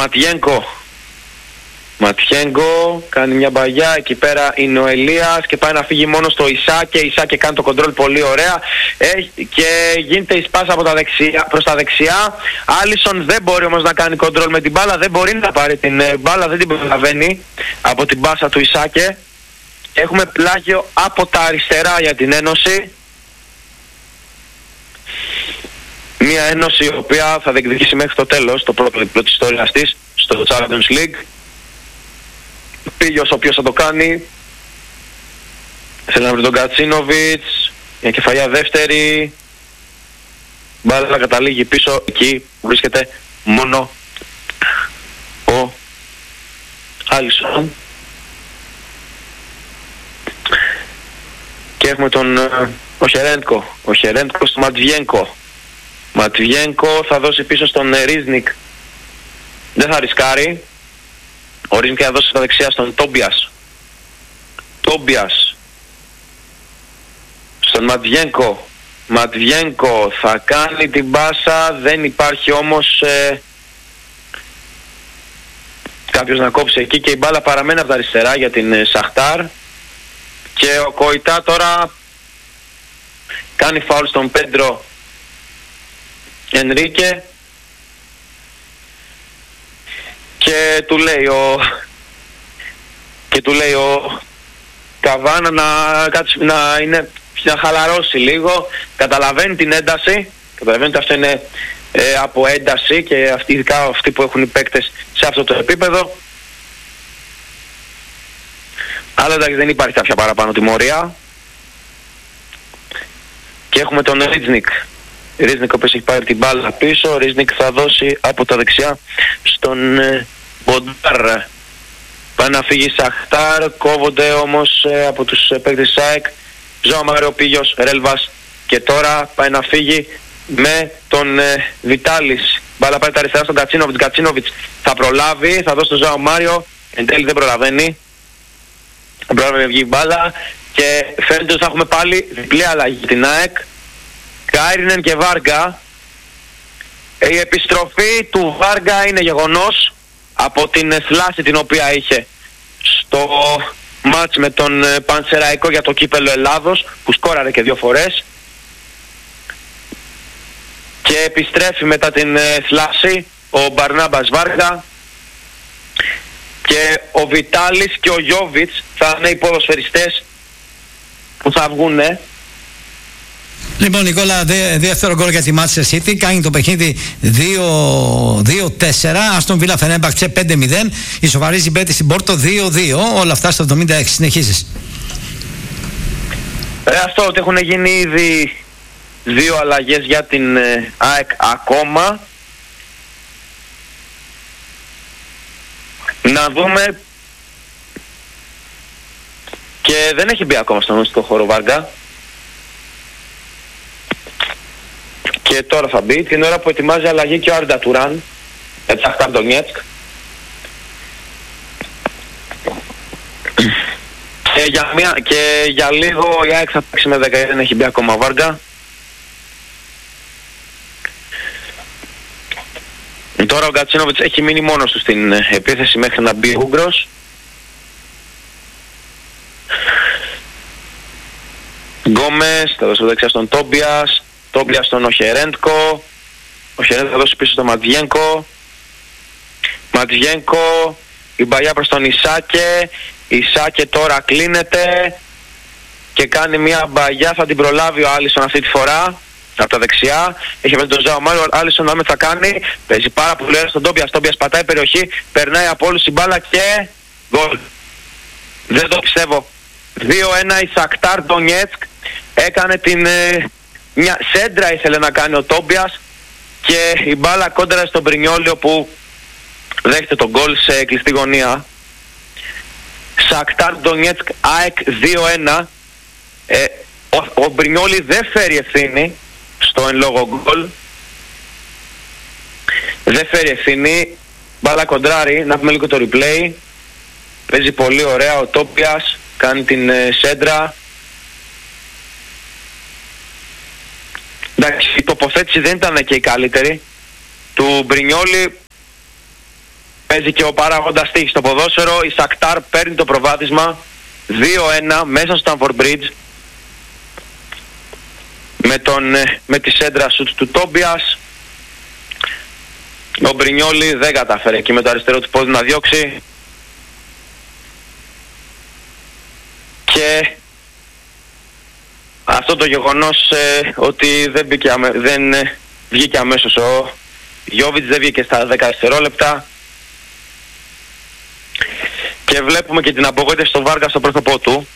Ματιέγκο. Ματιέγκο κάνει μια μπαγιά, εκεί πέρα είναι ο Ελίας και πάει να φύγει μόνο στο Ισάκε. Ισάκε κάνει το κοντρόλ πολύ ωραία Έχει, και γίνεται η σπάσα από τα δεξιά, προς τα δεξιά. Άλισον δεν μπορεί όμως να κάνει κοντρόλ με την μπάλα, δεν μπορεί να πάρει την ε, μπάλα, δεν την προλαβαίνει από την πάσα του Ισάκε. Έχουμε πλάγιο από τα αριστερά για την Ένωση. Μια Ένωση η οποία θα διεκδικήσει μέχρι το τέλος το πρώτο διπλό της ιστορίας της στο Champions League. Πίλιος ο οποίος θα το κάνει. Θέλει να βρει τον Κατσίνοβιτς. Μια κεφαλιά δεύτερη. Μπάλα καταλήγει πίσω. Εκεί βρίσκεται μόνο ο Άλισον. Και έχουμε τον ο Χερέντκο. Ο Χερέντκο στο Ματβιένκο. Ματβιένκο θα δώσει πίσω στον Ρίζνικ. Δεν θα ρισκάρει. Ο Ρίζνικ θα δώσει στα δεξιά στον Τόμπιας. Τόμπιας στον Ματβιένκο. Ματβιένκο θα κάνει την πάσα. Δεν υπάρχει όμως ε, κάποιος να κόψει εκεί και η μπάλα παραμένει από τα αριστερά για την ε, Σαχτάρ. Και ο Κοϊτά τώρα κάνει φάουλ στον Πέντρο Ενρίκε και του λέει ο και του λέει ο Καβάνα να, να, είναι, να χαλαρώσει λίγο. Καταλαβαίνει την ένταση, καταλαβαίνει ότι αυτό είναι ε, από ένταση και αυτοί, ειδικά αυτοί που έχουν οι παίκτες σε αυτό το επίπεδο. Αλλά εντάξει, δεν υπάρχει κάποια παραπάνω τιμωρία. Και έχουμε τον Ρίτζνικ. Ρίτζνικ ο οποίος έχει πάρει την μπάλα πίσω. Ο Ρίτζνικ θα δώσει από τα δεξιά στον ε, Μποντάρ. Πάει να φύγει Σαχτάρ. Κόβονται όμως ε, από τους ε, παίκτες της ΑΕΚ Ζωά Μάριο, Πίλιος, Ρέλβας. Και τώρα πάει να φύγει με τον ε, Βιτάλης. Μπάλα πάει τα αριστερά στον Κατσίνοβιτς. Κατσίνοβιτς θα προλάβει, θα δώσει τον Ζωά Μάριο. Εν τέλει δεν προλαβαίνει. Δεν προλαβαίνει να βγει η μπάλα. Και φαίνεται ότι θα έχουμε πάλι διπλή αλλαγή για την ΑΕΚ. Κάιρινεν και Βάργα. Η επιστροφή του Βάργα είναι γεγονός από την θλάση την οποία είχε στο μάτς με τον Πανσεραϊκό για το κύπελλο Ελλάδος, που σκόραρε και δύο φορές, και επιστρέφει μετά την θλάση ο Μπαρνάμπας Βάργα, και ο Βιτάλης και ο Γιόβιτς θα είναι οι ποδοσφαιριστές που θα βγουνε. Λοιπόν, Νικόλα, δε, δεύτερο γκολ για τη Manchester City. Κάνει το παιχνίδι δύο τέσσερα. Αστον Βίλα Φενέρμπαχτσε πέντε μηδέν. Ισοβαρίζει Μπέτη στην Πόρτο δύο δύο. Όλα αυτά στο εβδομήντα έξι. Συνεχίζεις. Ε, αυτό ότι έχουν γίνει ήδη δύο αλλαγές για την ε, ΑΕΚ ακόμα. Να δούμε. Και δεν έχει μπει ακόμα στον ουσικό χώρο Βάργα. Και τώρα θα μπει την ώρα που ετοιμάζει αλλαγή και ο Άρντα Τουράν για τη Σαχτάρ Ντονιέτσκ. Και για, μια, και για λίγο η ΑΕΚ θα παίξει με δέκα, δεν έχει μπει ακόμα ο Βάργα. Τώρα ο Γκατσίνοβιτς έχει μείνει μόνος του στην επίθεση μέχρι να μπει ο Ούγκρος. Γκόμες θα δώσει δεξιά στον Τόμπιας. Τόμπιας στον Οχερέντκο. Ο Χερέντκο θα δώσει πίσω στον Ματβιένκο. Ματβιένκο. Η μπαγιά προς τον Ισάκε. Ισάκε τώρα κλείνεται και κάνει μια μπαγιά. Θα την προλάβει ο Άλισον αυτή τη φορά από τα δεξιά. Έχει βάλει τον Ζωά Μάριο. Ο Άλισον άμε θα κάνει. Παίζει πάρα πολύ ωραία στον Τόμπιας. Τόμπιας πατάει περιοχή. Περνάει από όλους η μπάλα και γκολ. Δεν το πιστεύω. δύο ένα η Σαχτάρ Ντονιέτσκ. Έκανε την... Ε, μια σέντρα ήθελε να κάνει ο Τόμπιας και η μπάλα κόντρα στον Μπρινιόλιο που δέχεται τον γκολ σε κλειστή γωνία. Σαχτάρ Ντονιέτσκ ΑΕΚ δύο ένα. ε, Ο, ο Μπρινιόλι δεν φέρει ευθύνη στο εν λόγω γκολ. Δεν φέρει ευθύνη. Μπάλα κοντράρει. Να πούμε λίγο το replay. Παίζει πολύ ωραία ο Τόμπιας. Κάνει την ε, σέντρα. Εντάξει, η τοποθέτηση δεν ήταν και η καλύτερη του Μπρινιόλι. παίζει και ο παράγοντας τύχη στο ποδόσφαιρο. Η Σακτάρ παίρνει το προβάδισμα δύο ένα μέσα στο Stamford Bridge με, τον, με τη σέντρα σουτ του Τόμπιας. Ο Μπρινιόλι δεν κατάφερε εκεί με το αριστερό του πόδι να διώξει και αυτό το γεγονός ε, ότι δεν, μπήκε, δεν ε, βγήκε αμέσως ο Γιόβιτς, δεν βγήκε στα δέκα δευτερόλεπτα και βλέπουμε και την απογοήτευση στο Βάργα στο πρόσωπό του.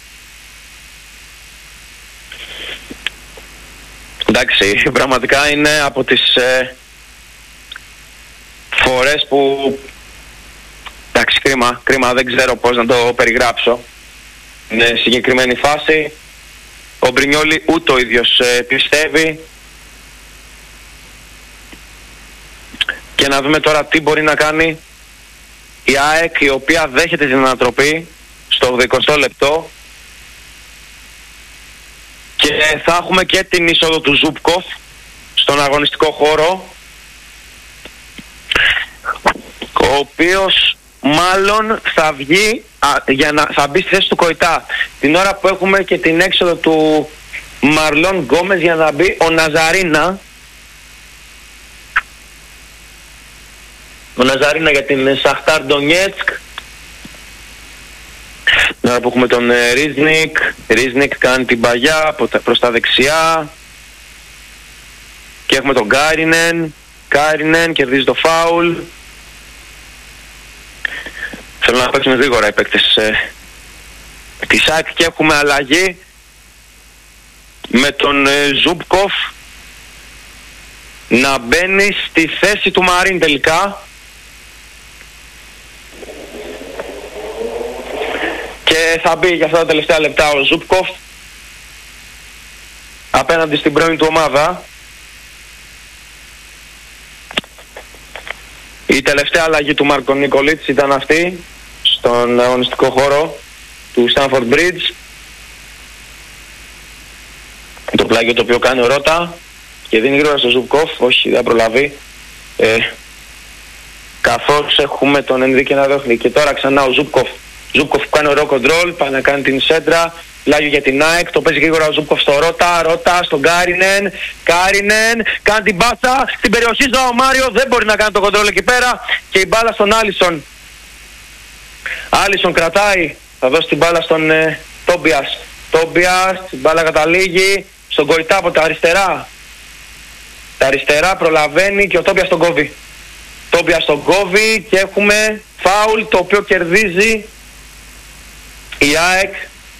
Εντάξει, πραγματικά είναι από τις ε, φορές που εντάξει, κρίμα, κρίμα, δεν ξέρω πώς να το περιγράψω. Είναι συγκεκριμένη φάση. Ο Μπρινιόλι ούτε ο ίδιος ε, πιστεύει. Και να δούμε τώρα τι μπορεί να κάνει η ΑΕΚ, η οποία δέχεται την ανατροπή στο ογδοηκοστό λεπτό και θα έχουμε και την είσοδο του Ζούπκοφ στον αγωνιστικό χώρο, ο οποίος μάλλον θα βγει α, για να, θα μπει στη θέση του Κοϊτά την ώρα που έχουμε και την έξοδο του Μαρλόν Γκόμες για να μπει ο Ναζαρίνα ο Ναζαρίνα για την Σαχτάρ Ντονιέτσκ. Την ώρα που έχουμε τον ε, Ρίζνικ Ρίζνικ κάνει την παγιά προς τα δεξιά και έχουμε τον Κάρινεν Κάρινεν κερδίζει το φάουλ. Θέλω να παίξουμε γρήγορα οι παίκτες ε, της ΑΕΚ και έχουμε αλλαγή με τον ε, Ζούπκοφ να μπαίνει στη θέση του Μαρίν τελικά και θα μπει για αυτά τα τελευταία λεπτά ο Ζούπκοφ απέναντι στην πρώην του ομάδα. Η τελευταία αλλαγή του Μάρκο Νικολίτς ήταν αυτή στον αγωνιστικό χώρο του Stamford Bridge. Το πλάγιο το οποίο κάνει ο Ρώτα και δίνει γρήγορα στο Ζουπκόφ, όχι δεν προλαβεί, ε, καθώς έχουμε τον Ενρίκε να δόχνει. Και τώρα ξανά ο Ζουπκόφ Ζουπκόφ που κάνει ωραίο κοντρόλ, πάει να κάνει την σέντρα, πλάγιο για την ΑΕΚ, το παίζει γρήγορα ο Ζουπκόφ στο Ρώτα, Ρώτα στον Κάρινεν, Κάρινεν κάνει την μπάσα στην περιοχή στο Μάριο, δεν μπορεί να κάνει το κοντρόλ εκεί πέρα και η μπάλα στον Άλισον. Άλισον κρατάει, θα δώσει την μπάλα στον ε, Τόμπιας. Τόμπιας, την μπάλα καταλήγει στον Κοϊτά από τα αριστερά. Τα αριστερά προλαβαίνει και ο Τόμπιας τον κόβει. Τόμπιας τον κόβει και έχουμε φάουλ το οποίο κερδίζει η ΑΕΚ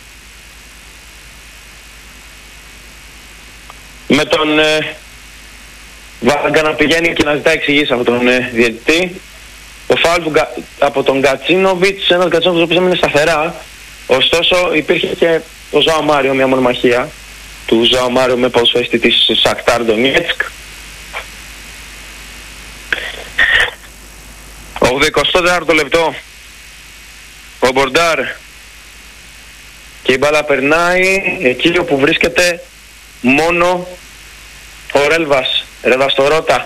με τον ε, Βάγκα να πηγαίνει και να ζητάει εξηγήσεις από τον ε, διαιτητή. Το φάουλ του, από τον Γκατσίνοβιτς, ένας Γκατσίνοβιτς ο οποίος έμεινε σταθερά. Ωστόσο υπήρχε και ο Ζωάο Μάριο, μια μονομαχία του Ζωάο Μάριο με ποδοσφαιριστή της Σακτάρ Ντονιέτσκ. ογδοηκοστό τέταρτο λεπτό. Ο Μπορντάρ και η μπάλα περνάει εκεί όπου βρίσκεται μόνο ο Ρέλβας. Ρέλβας στο Ρώτα.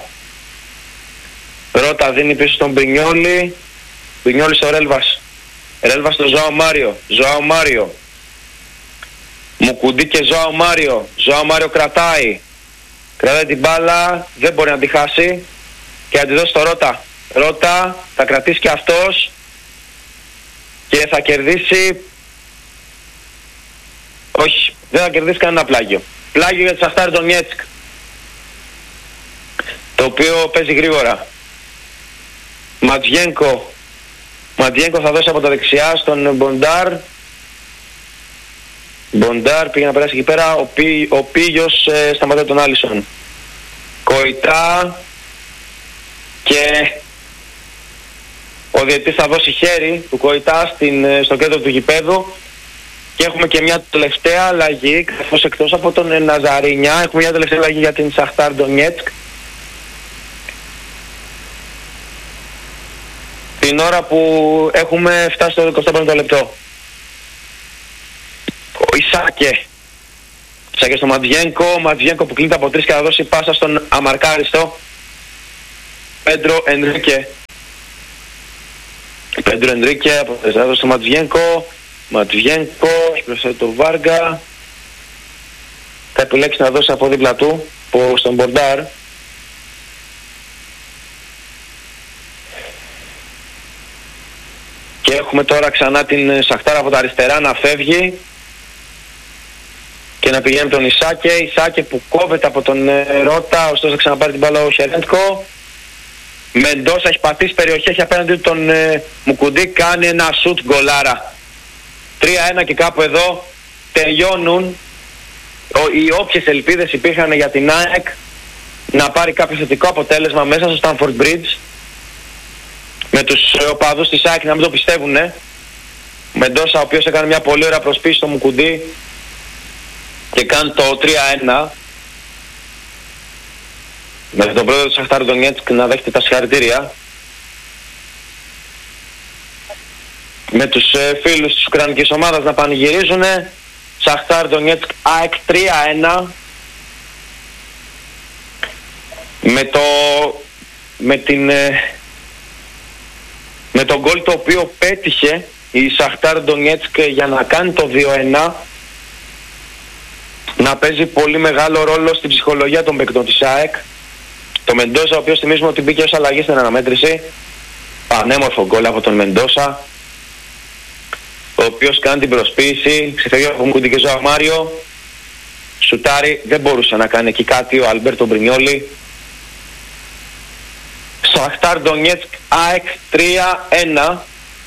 Ρώτα δίνει πίσω στον Μπρινιόλι. Μπρινιόλι στο Ρέλβας. Ρέλβας στο Ζωάο Μάριο. Ζωάο Μάριο. Μουκουντή και Ζωάο Μάριο. Ζωάο Μάριο κρατάει. Κρατάει την μπάλα. Δεν μπορεί να τη χάσει. Και να τη δώσει στο Ρώτα. Ρώτα θα κρατήσει και αυτός. Και θα κερδίσει. Όχι. Δεν θα κερδίσει κανένα πλάγιο. Πλάγιο για τη Σαχτάρ Ντονιέτσκ. Το οποίο παίζει γρήγορα. Ματζιένκο. Ματζιένκο θα δώσει από τα δεξιά στον Μποντάρ. Μποντάρ πήγε να περάσει εκεί πέρα. Ο, Πί, ο Πίγιος ε, σταματάει τον Άλισον. Κοϊτά. Και ο διαιτητής θα δώσει χέρι του Κοϊτά στην, στο κέντρο του γηπέδου. Και έχουμε και μια τελευταία αλλαγή, καθώς εκτός από τον Ναζαρίνια έχουμε μια τελευταία αλλαγή για την Σαχτάρ Ντονιέτσκ. Την ώρα που έχουμε φτάσει στο εικοστό πέμπτο λεπτό. Ο Ισάκε. Ισάκε στο Ματζιένκο. Ο Ματζιένκο που κλείνεται από τρεις και θα δώσει πάσα στον αμαρκάριστο Πέντρο Ενρίκε. Πέντρο Ενρίκε από τεσσάρων στο Ματβιένκο. Ματβιένκο, έχει μπροστά το Βάργα. Θα επιλέξει να δώσει από δίπλα του στον Μπορντάρ. Και έχουμε τώρα ξανά την Σαχτάρ από τα αριστερά να φεύγει και να πηγαίνει τον Ισάκε. Ισάκε που κόβεται από τον Ρώτα, ωστόσο θα ξαναπάρει την μπάλα ο Χερέντκο. Μεντόσα έχει πατήσει περιοχή, έχει απέναντι τον ε, Μουκουντή, κάνει ένα σουτ γκολάρα. τρία ένα και κάπου εδώ τελειώνουν ο, οι όποιες ελπίδες υπήρχαν για την ΑΕΚ να πάρει κάποιο θετικό αποτέλεσμα μέσα στο Stamford Bridge, με τους οπαδούς της ΑΕΚ να μην το πιστεύουνε. Μεντόσα ο οποίος έκανε μια πολύ ωραία προσπίση στο Μουκουντή και κάνει το τρία ένα. Με τον πρόεδρο του Σαχτάρ Ντονιέτσκ να δέχεται τα συγχαρητήρια. Με τους ε, φίλους της Ουκρανικής ομάδας να πανηγυρίζουν. Σαχτάρ Ντονιέτσκ ΑΕΚ τρία ένα. Με το... με την... Ε, με τον γκολ το οποίο πέτυχε η Σαχτάρ Ντονιέτσκ για να κάνει το δύο ένα, να παίζει πολύ μεγάλο ρόλο στην ψυχολογία των παικτών της ΑΕΚ. Το Μεντόσα, ο οποίος θυμίζουμε ότι μπήκε ως αλλαγή στην αναμέτρηση. Πανέμορφο γκολ από τον Μεντόσα, ο οποίος κάνει την προσποίηση, ξεφεύγει από Μουκουντή και Ζωά Μάριο, σουτάρει, δεν μπορούσε να κάνει εκεί κάτι ο Αλμπέρτο Μπρινιόλι. Σαχτάρ Ντονιέτσκ ΑΕΚ τρία ένα.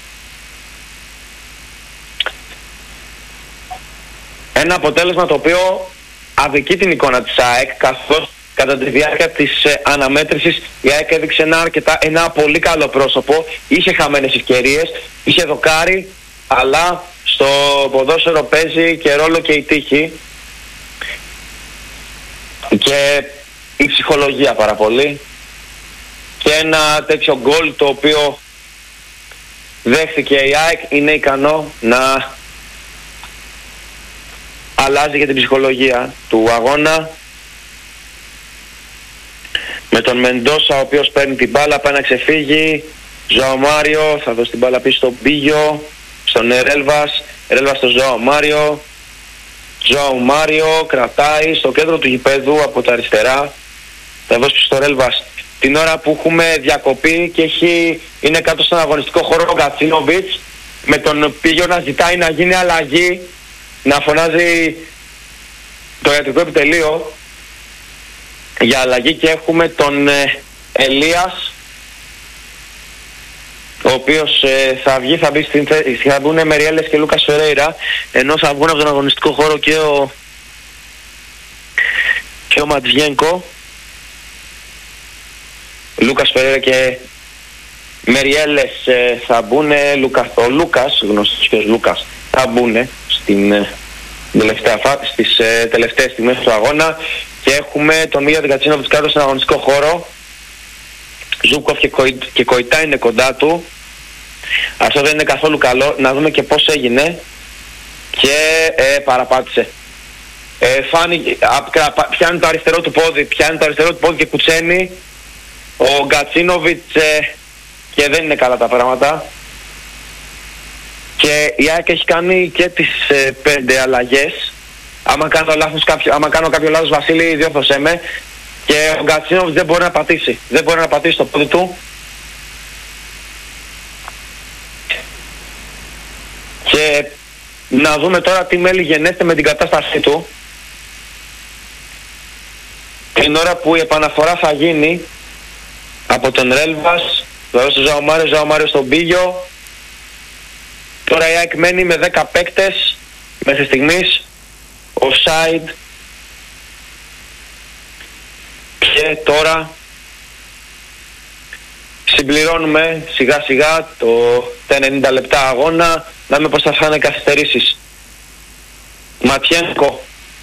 Ένα αποτέλεσμα το οποίο αδικεί την εικόνα της ΑΕΚ, καθώς κατά τη διάρκεια της ε, αναμέτρησης η ΑΕΚ έδειξε ένα, αρκετά, ένα πολύ καλό πρόσωπο, είχε χαμένες ευκαιρίες, είχε δοκάρει, αλλά στο ποδόσφαιρο παίζει και ρόλο και η τύχη και η ψυχολογία πάρα πολύ. Και ένα τέτοιο γκολ το οποίο δέχθηκε η ΑΕΚ είναι ικανό να αλλάζει και την ψυχολογία του αγώνα. Με τον Μεντόσα ο οποίος παίρνει την μπάλα, πάει να ξεφύγει. Ζωά Μάριο θα δώσει την μπάλα πίσω στον Πίγιο, στον Ρέλβας. Ρέλβας στον Ζωά Μάριο. Ζωά Μάριο κρατάει στο κέντρο του γηπέδου από τα αριστερά. Θα δώσει πίσω στο Ρέλβας. Την ώρα που έχουμε διακοπή και έχει, είναι κάτω στον αγωνιστικό χώρο ο Γκατσίνοβιτς, με τον Πίγιο να ζητάει να γίνει αλλαγή, να φωνάζει το ιατρικό επιτελείο για αλλαγή, και έχουμε τον ε, Ελίας, ο οποίος ε, θα βγει, θα μπει στην θέση, θα μπουν Μεριέλες και Λούκας Φερέιρα, ενώ θα βγουν από τον αγωνιστικό χώρο και ο και ο Ματβιένκο. Λούκας Φερέιρα και Μεριέλες ε, θα μπουν, Λουκα, ο Λούκας, γνωστός και ως Λούκας, θα μπουν στην ε, τελευταία, στις ε, τελευταίες στιγμές του αγώνα, και έχουμε τον Μίγια Γκατσίνοβιτς κάτω στον αγωνιστικό χώρο. Ζούκοφ και, Κοϊ, και Κοϊτά είναι κοντά του. Αυτό δεν είναι καθόλου καλό. Να δούμε και πώς έγινε. Και ε, παραπάτησε. Ε, φάνηκε, πιάνει το αριστερό του πόδι, πιάνει το αριστερό του πόδι και κουτσένει ο Γκατσίνοβιτς, ε, και δεν είναι καλά τα πράγματα. Και η ΑΕΚ έχει κάνει και τις ε, πέντε αλλαγές. Άμα κάνω, λάθος κάποιο, άμα κάνω κάποιο λάθος, Βασίλη, διόρθωσέ με. Και ο Γκατσίνοβιτς δεν μπορεί να πατήσει. Δεν μπορεί να πατήσει το πόδι του. Και να δούμε τώρα τι μέλη γενέστε με την κατάστασή του. Την ώρα που η επαναφορά θα γίνει από τον Ρέλβας, βέβαια στο Ζωά Μάριο, Ζωά Μάριο στον Πίγιο. Τώρα η ΑΕΚ μένει με δέκα παίκτες μέχρι στιγμής, offside, και τώρα συμπληρώνουμε σιγά σιγά το, τα ενενήντα λεπτά αγώνα, να δούμε πως θα φάνε καθυστερήσεις. Ματιένκο,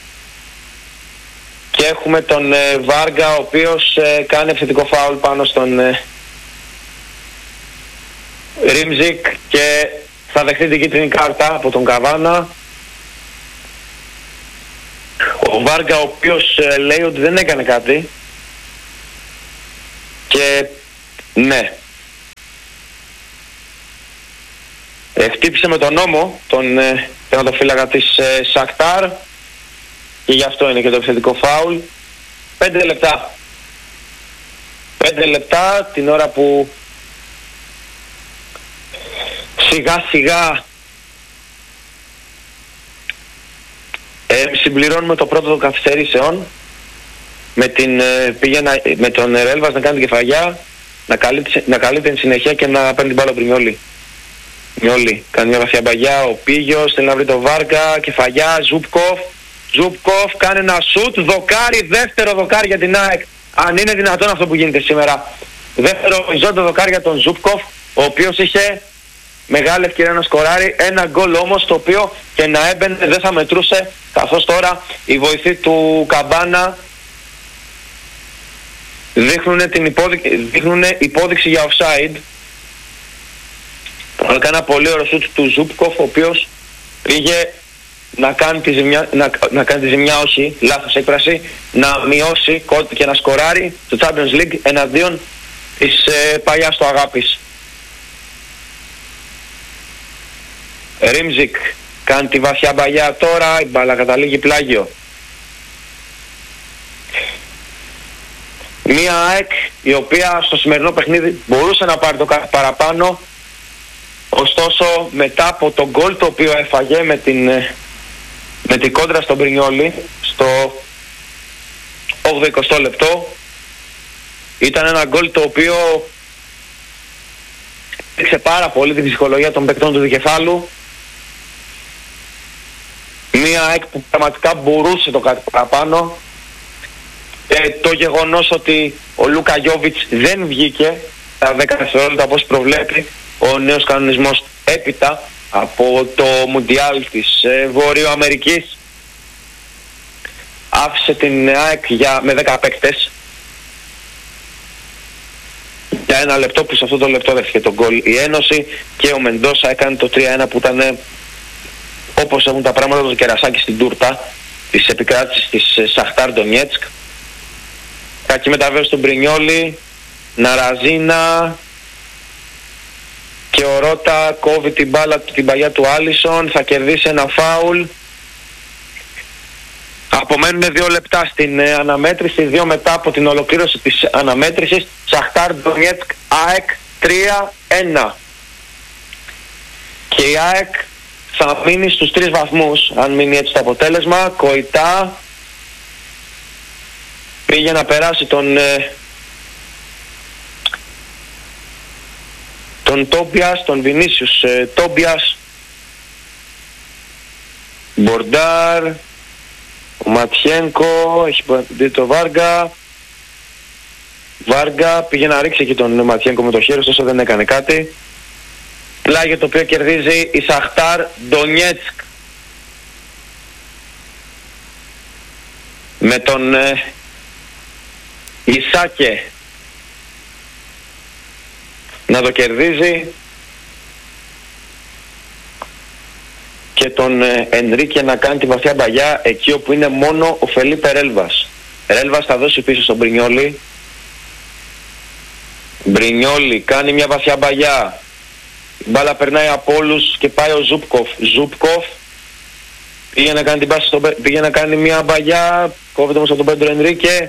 και έχουμε τον ε, Βάργα, ο οποίος ε, κάνει επιθετικό φάουλ πάνω στον ε, Ρίμζικ και θα δεχτεί την κίτρινη κάρτα από τον Καβάνα. Ο Βάργα, ο οποίος ε, λέει ότι δεν έκανε κάτι, και ναι, Ε, χτύπησε με τον νόμο τον ε, τερματοφύλακα της ε, Σακτάρ και γι' αυτό είναι και το επιθετικό φάουλ. Πέντε λεπτά. Πέντε λεπτά την ώρα που σιγά σιγά ε, συμπληρώνουμε το πρώτο των καθυστερήσεων με, την, ε, πήγαινα, με τον Ρέλβας να κάνει την κεφαγιά, να καλύπτει, να καλύπτει την συνεχεία και να παίρνει την μπάλα πριν Μιόλι. Μιόλι κάνει μια βαθιά μπαγιά, ο Πίγιος θέλει να βρει το Βάρκα, κεφαγιά, Ζούπκοφ. Ζούπκοφ κάνει ένα σουτ, δοκάρι, δεύτερο δοκάρι για την ΑΕΚ. Αν είναι δυνατόν αυτό που γίνεται σήμερα. Δεύτερο ζώντο δοκάρι για τον Ζούπκοφ, ο οποίος είχε μεγάλη ευκαιρία να σκοράρει. Ένα γκολ όμως το οποίο και να έμπαινε δεν θα μετρούσε, καθώς τώρα οι βοηθοί του Καμπάνα δείχνουν, την υπόδειξη, δείχνουν υπόδειξη για offside. Αλλά κάνει ένα πολύ ωραίο σουτ του Ζούπκοφ, ο οποίος πήγε να κάνει τη ζημιά, να, να κάνει τη ζημιά όχι, λάθος έκφραση, να μειώσει και να σκοράρει το Champions League εναντίον της ε, παλιάς του αγάπης. Ρίμζικ κάνει τη βαθιά μπαγιά τώρα, η μπάλα καταλήγει πλάγιο. Μία ΑΕΚ η οποία στο σημερινό παιχνίδι μπορούσε να πάρει το κάτι παραπάνω, ωστόσο μετά από το γκολ το οποίο έφαγε με την, με την κόντρα στον Μπρινιόλι στο όγδοο εικοστό λεπτό, ήταν ένα γκολ το οποίο έδειξε πάρα πολύ την ψυχολογία των παικτών του δικεφάλου. Μία ΑΕΚ που πραγματικά μπορούσε το κάτι παραπάνω. Ε, το γεγονός ότι ο Λούκα Γιόβιτς δεν βγήκε τα δέκα δευτερόλεπτα όπως προβλέπει ο νέος κανονισμός έπειτα από το Μουντιάλ της ε, Βορείου Αμερικής, άφησε την ΑΕΚ για, με δέκα παίκτες για ένα λεπτό, που σε αυτό το λεπτό δέχτηκε τον γκολ η Ένωση και ο Μεντόσα έκανε το τρία ένα που ήταν, όπως έχουν τα πράγματα, το κερασάκι στην τούρτα της επικράτησης της Σαχτάρ Ντονιέτσκ. Κακή μεταβίωση του Μπρινιόλι, Ναραζίνα και ο Ρώτα κόβει την μπάλα, την παλιά του Άλισον, θα κερδίσει ένα φάουλ. Απομένουν δύο λεπτά στην ε, αναμέτρηση, δύο μετά από την ολοκλήρωση της αναμέτρησης. Σαχτάρ Ντονιέτσκ ΑΕΚ τρία ένα. Και η ΑΕΚ θα μείνει στους τρεις βαθμούς, αν μείνει έτσι το αποτέλεσμα. Κοϊτά πήγε να περάσει τον ε, τον Τόμπιας, τον Βινίσιους ε, Τόμπιας, Μπορντάρ, ο Ματιένκο, έχει δει το Βάργα. Βάργα πήγε να ρίξει εκεί τον Ματιένκο με το χέρι, ωστόσο δεν έκανε κάτι. Πλάγιο το οποίο κερδίζει η Σαχτάρ Ντονιέτσκ με τον ε, Ισάκε να το κερδίζει και τον ε, Ενρίκε να κάνει τη βαθιά μπαγιά εκεί όπου είναι μόνο ο Φελίπε Ρέλβας. Ρέλβας θα δώσει πίσω στον Μπρινιόλι. Μπρινιόλι κάνει μια βαθιά μπαγιά, η μπάλα περνάει από όλους και πάει ο Ζούπκοφ. Ζούπκοφ πήγε να κάνει την πάση στον, πήγε να κάνει μια μπαγιά, κόβεται όμως από τον Πέντρο Ενρίκε.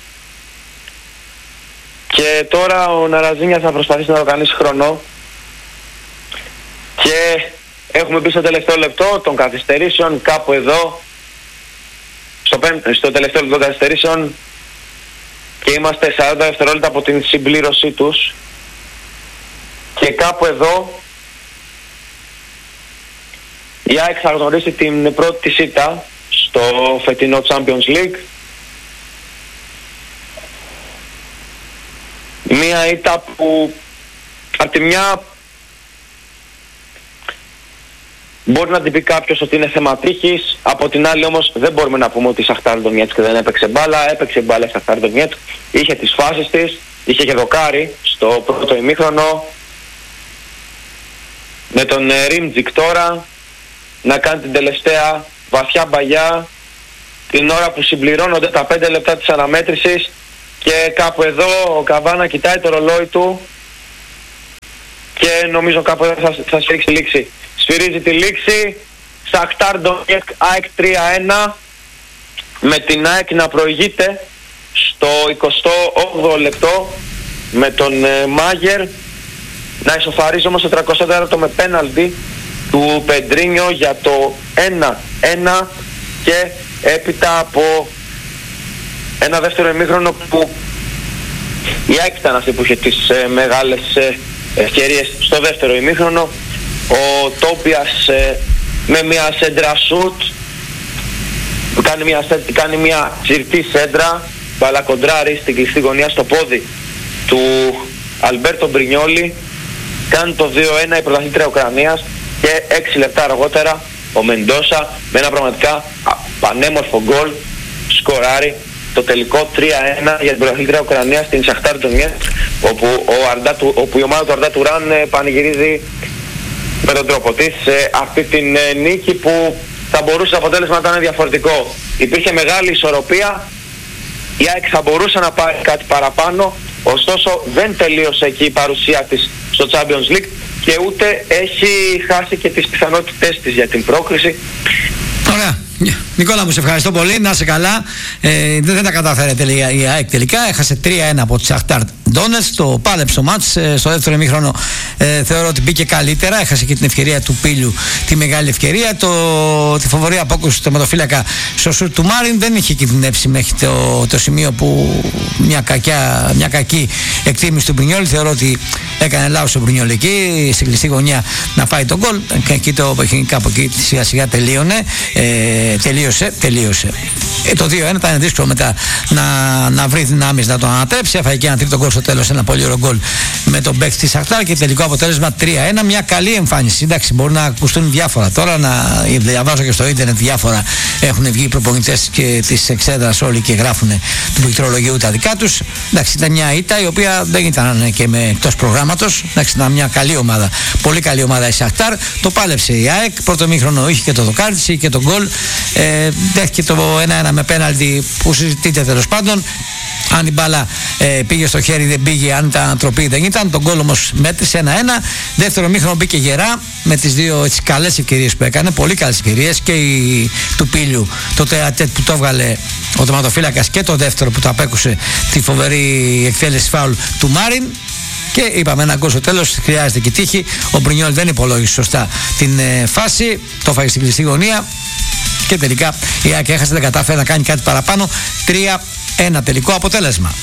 Και τώρα ο Ναραζίνια θα προσπαθήσει να οργανίσει χρόνο. Και έχουμε μπει στο τελευταίο λεπτό των καθυστερήσεων, κάπου εδώ, στο, στο τελευταίο λεπτό των καθυστερήσεων, και είμαστε σαράντα δευτερόλεπτα από την συμπλήρωσή τους. Και κάπου εδώ η ΑΕΚ θα γνωρίσει την πρώτη της ήττα στο φετινό Champions League. Μία ήττα που από τη μια μπορεί να την πει κάποιος ότι είναι θέμα τύχης, από την άλλη όμως δεν μπορούμε να πούμε ότι η Σαχτάρ Ντονιέτσκ δεν έπαιξε μπάλα. Έπαιξε μπάλα η Σαχτάρ Ντονιέτσκ, είχε τις φάσεις της, είχε και δοκάρι στο πρώτο ημίχρονο, με τον Ρίμτζικ τώρα να κάνει την τελευταία βαθιά μπαγιά την ώρα που συμπληρώνονται τα πέντε λεπτά της αναμέτρησης. Και κάπου εδώ ο Καβάνα κοιτάει το ρολόι του και νομίζω κάποτε θα, θα σφίξει τη λήξη. Σφυρίζει τη λήξη, Σαχτάρ Ντονιέτσκ ΑΕΚ τρία ένα, με την ΑΕΚ να προηγείται στο εικοστό όγδοο λεπτό με τον ε, Μάγερ να ισοφαρίζει όμως το τριακοστό τέταρτο με πέναλτι του Πεντρίνιο για το ένα ένα, και έπειτα από ένα δεύτερο ημίχρονο που η ΑΕΚ ήταν αυτή που είχε τις ε, μεγάλες ε, ευκαιρίες στο δεύτερο ημίχρονο. Ο Τόπιας ε, με μια σέντρα σουτ κάνει μια, κάνει μια συρτή σέντρα, μπαλακοντράρει στην κλειστή γωνία στο πόδι του Αλμπέρτο Μπρινιόλι, κάνει το δύο ένα η πρωταθλήτρια Ουκρανίας, και έξι λεπτά αργότερα ο Μεντόσα με ένα πραγματικά πανέμορφο γκολ σκοράρει το τελικό τρία ένα για την πρωταθλήτρια Ουκρανίας στην Σαχτάρ Ντονιέτσκ, όπου, όπου η ομάδα του Αρντά Τουράν πανηγυρίζει με τον τρόπο της ε, αυτή την ε, νίκη που θα μπορούσε το αποτέλεσμα να ήταν διαφορετικό. Υπήρχε μεγάλη ισορροπία, η ΑΕΚ θα μπορούσε να πάρει κάτι παραπάνω, ωστόσο δεν τελείωσε εκεί η παρουσία της στο Champions League και ούτε έχει χάσει και τις πιθανότητες της για την πρόκριση. Ωραία. Νικόλα μου, σε ευχαριστώ πολύ. Να είσαι καλά. Ε, δεν τα κατάφερε η ΑΕΚ τελικά. Έχασε τρία ένα από τη Σαχτάρ Ντόνετσκ. Το πάλεψε το μάτς. Ε, στο δεύτερο ημίχρονο ε, θεωρώ ότι μπήκε καλύτερα. Έχασε και την ευκαιρία του Πίλιου, τη μεγάλη ευκαιρία. Το, τη φοβερή απόκρουση του τερματοφύλακα στο σουτ του Μάριν δεν είχε κινδυνεύσει μέχρι το, το σημείο που μια, κακιά, μια κακή εκτίμηση του Μπρινιόλη. Θεωρώ ότι έκανε λάθος ο Μπρινιόλη εκεί, στην κλειστή γωνία να φάει τον γκολ. Και εκεί το παιχνίδι κάπου εκεί σιγά σιγά τελείωνε. Ε, τελείωσε, τελείωσε. Ε, το δύο ένα ήταν δύσκολο μετά να, να βρει δυνάμεις να το ανατρέψει. Έφαγε και ένα τρίτο γκολ στο τέλος, ένα πολύ ωραίο γκολ με τον παίκτη της Σαχτάρ και τελικό αποτέλεσμα τρία ένα. Μια καλή εμφάνιση. Εντάξει, μπορεί να ακουστούν διάφορα τώρα, να διαβάζω και στο ίντερνετ διάφορα. Έχουν βγει οι προπονητές και της εξέδρας όλοι και γράφουν του πληκτρολογίου τα δικά τους. Εντάξει, ήταν μια ήττα η οποία δεν ήταν και με εκτός προγράμματος. Εντάξει, ήταν μια καλή ομάδα. Πολύ καλή ομάδα η Σαχτάρ. Το πάλεψε η ΑΕΚ. Πρώτο μήχρονο είχε και το δοκάρτσι και το γκολ. Ε, δέχτηκε το ένα ένα με πέναλτι που συζητείται τέλος πάντων. Αν η μπάλα ε, πήγε στο χέρι δεν πήγε, αν ήταν ανατροπή δεν ήταν. Τον γκολ όμως μέτρησε ένα ένα. Δεύτερο μήχρονο μπήκε γερά με τις δύο έτσι, καλές ευκαιρίες που έκανε. Πολύ καλές ευκαιρίες και η, του Πίλιου το τεατέτ που το έβγαλε ο τερματοφύλακας και το δεύτερο που το απέκουσε τη φοβερή εκτέλεση φάουλ του Μάριν. Και είπαμε ένα γκολ στο τέλος, χρειάζεται και τύχη. Ο Μπρινιόλ δεν υπολόγισε σωστά την ε, φάση, το φάγε στην κλειστή γωνία και τελικά η ΑΕΚ έχασε, δεν κατάφερε να κάνει κάτι παραπάνω. τρία ένα τελικό αποτέλεσμα.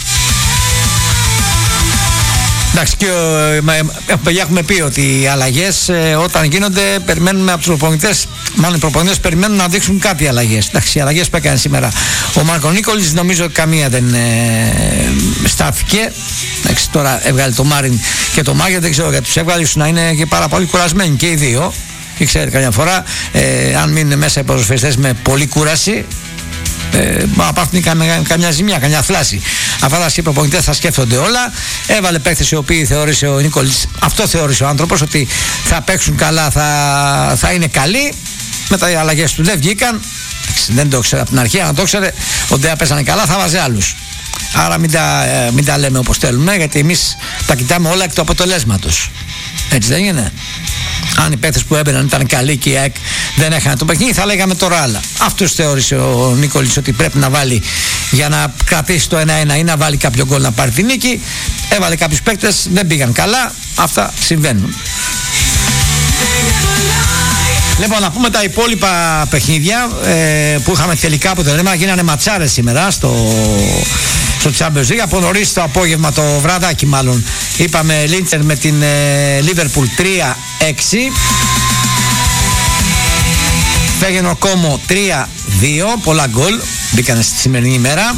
Εντάξει, και ε, έχουμε πει ότι οι αλλαγές ε, όταν γίνονται περιμένουμε από τους προπονητές, μάλλον οι προπονητές περιμένουν να δείξουν κάτι αλλαγές. Εντάξει, οι αλλαγές που έκανε σήμερα ο Μάρκο Νίκολης νομίζω καμία δεν ε, στάθηκε. Εντάξει, τώρα έβγαλε το Μάριν και το Μάγερ, δεν ξέρω γιατί τους έβγαλε, ίσως να είναι και πάρα πολύ κουρασμένοι και οι δύο. Και ξέρετε, καμιά φορά ε, αν μείνουν μέσα οι ποδοσφαιριστές με πολύ κούραση, Ε, υπάρχουν καμιά, καμιά ζημιά, καμιά θλάση. Αυτά τα προπονητές θα σκέφτονται όλα. Έβαλε παίκτες οι οποίοι θεώρησε ο Νίκολης, αυτό θεώρησε ο άνθρωπος, ότι θα παίξουν καλά, θα, θα είναι καλοί. Μετά οι αλλαγές του δεν βγήκαν. Δεν το ήξερε από την αρχή, αν το ήξερε ότι δεν παίζανε καλά θα βάζει άλλους. Άρα μην τα, μην τα λέμε όπως θέλουμε, γιατί εμείς τα κοιτάμε όλα εκ του αποτελέσματος. Έτσι δεν είναι? Αν οι παίκτες που έμπαιναν ήταν καλοί και η ΑΕΚ δεν έχανε το παιχνίδι, θα λέγαμε τώρα άλλα. Αυτός θεώρησε ο Νίκολης ότι πρέπει να βάλει για να κρατήσει το ένα ένα ή να βάλει κάποιο γκολ να πάρει τη νίκη. Έβαλε κάποιους παίκτες, δεν πήγαν καλά. Αυτά συμβαίνουν. Λοιπόν, να πούμε τα υπόλοιπα παιχνίδια ε, που είχαμε τελικά αποτελέσματα. Γίνανε ματσάρες σήμερα στο, στο Champions League. Από νωρίς το απόγευμα, το βραδάκι μάλλον, είπαμε Λίντσερ με την ε, Liverpool τρία έξι. Φέγενο Κόμο τρία δύο. Πολλά γκολ μπήκανε στη σημερινή ημέρα.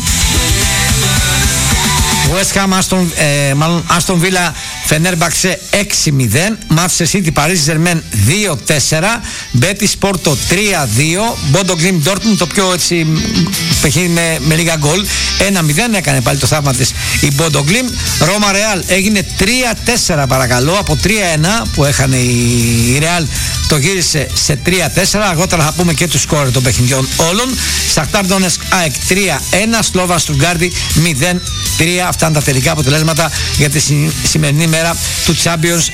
West Ham, Aston, ε, μάλλον Aston Villa Fenerbahce έξι μηδέν, Manchester City Paris Germain δύο τέσσερα, Betis Porto τρία δύο, Bodo Glimt Dortmund, το πιο έτσι παιχνίδι με, με λίγα γκολ, ένα μηδέν, έκανε πάλι το θαύμα της η Bodo Glimt. Roma Real έγινε τρία τέσσερα παρακαλώ, από τρία ένα που έχανε η, η Real το γύρισε σε τρία τέσσερα. Αργότερα θα πούμε και τους σκόρ των παιχνιδιών όλων. Shakhtar Donetsk ΑΕΚ τρία ένα, Slovan Stuttgart μηδέν τρία. Αυτά είναι τα τελικά αποτελέσματα για τη σημερινή μέρα του Champions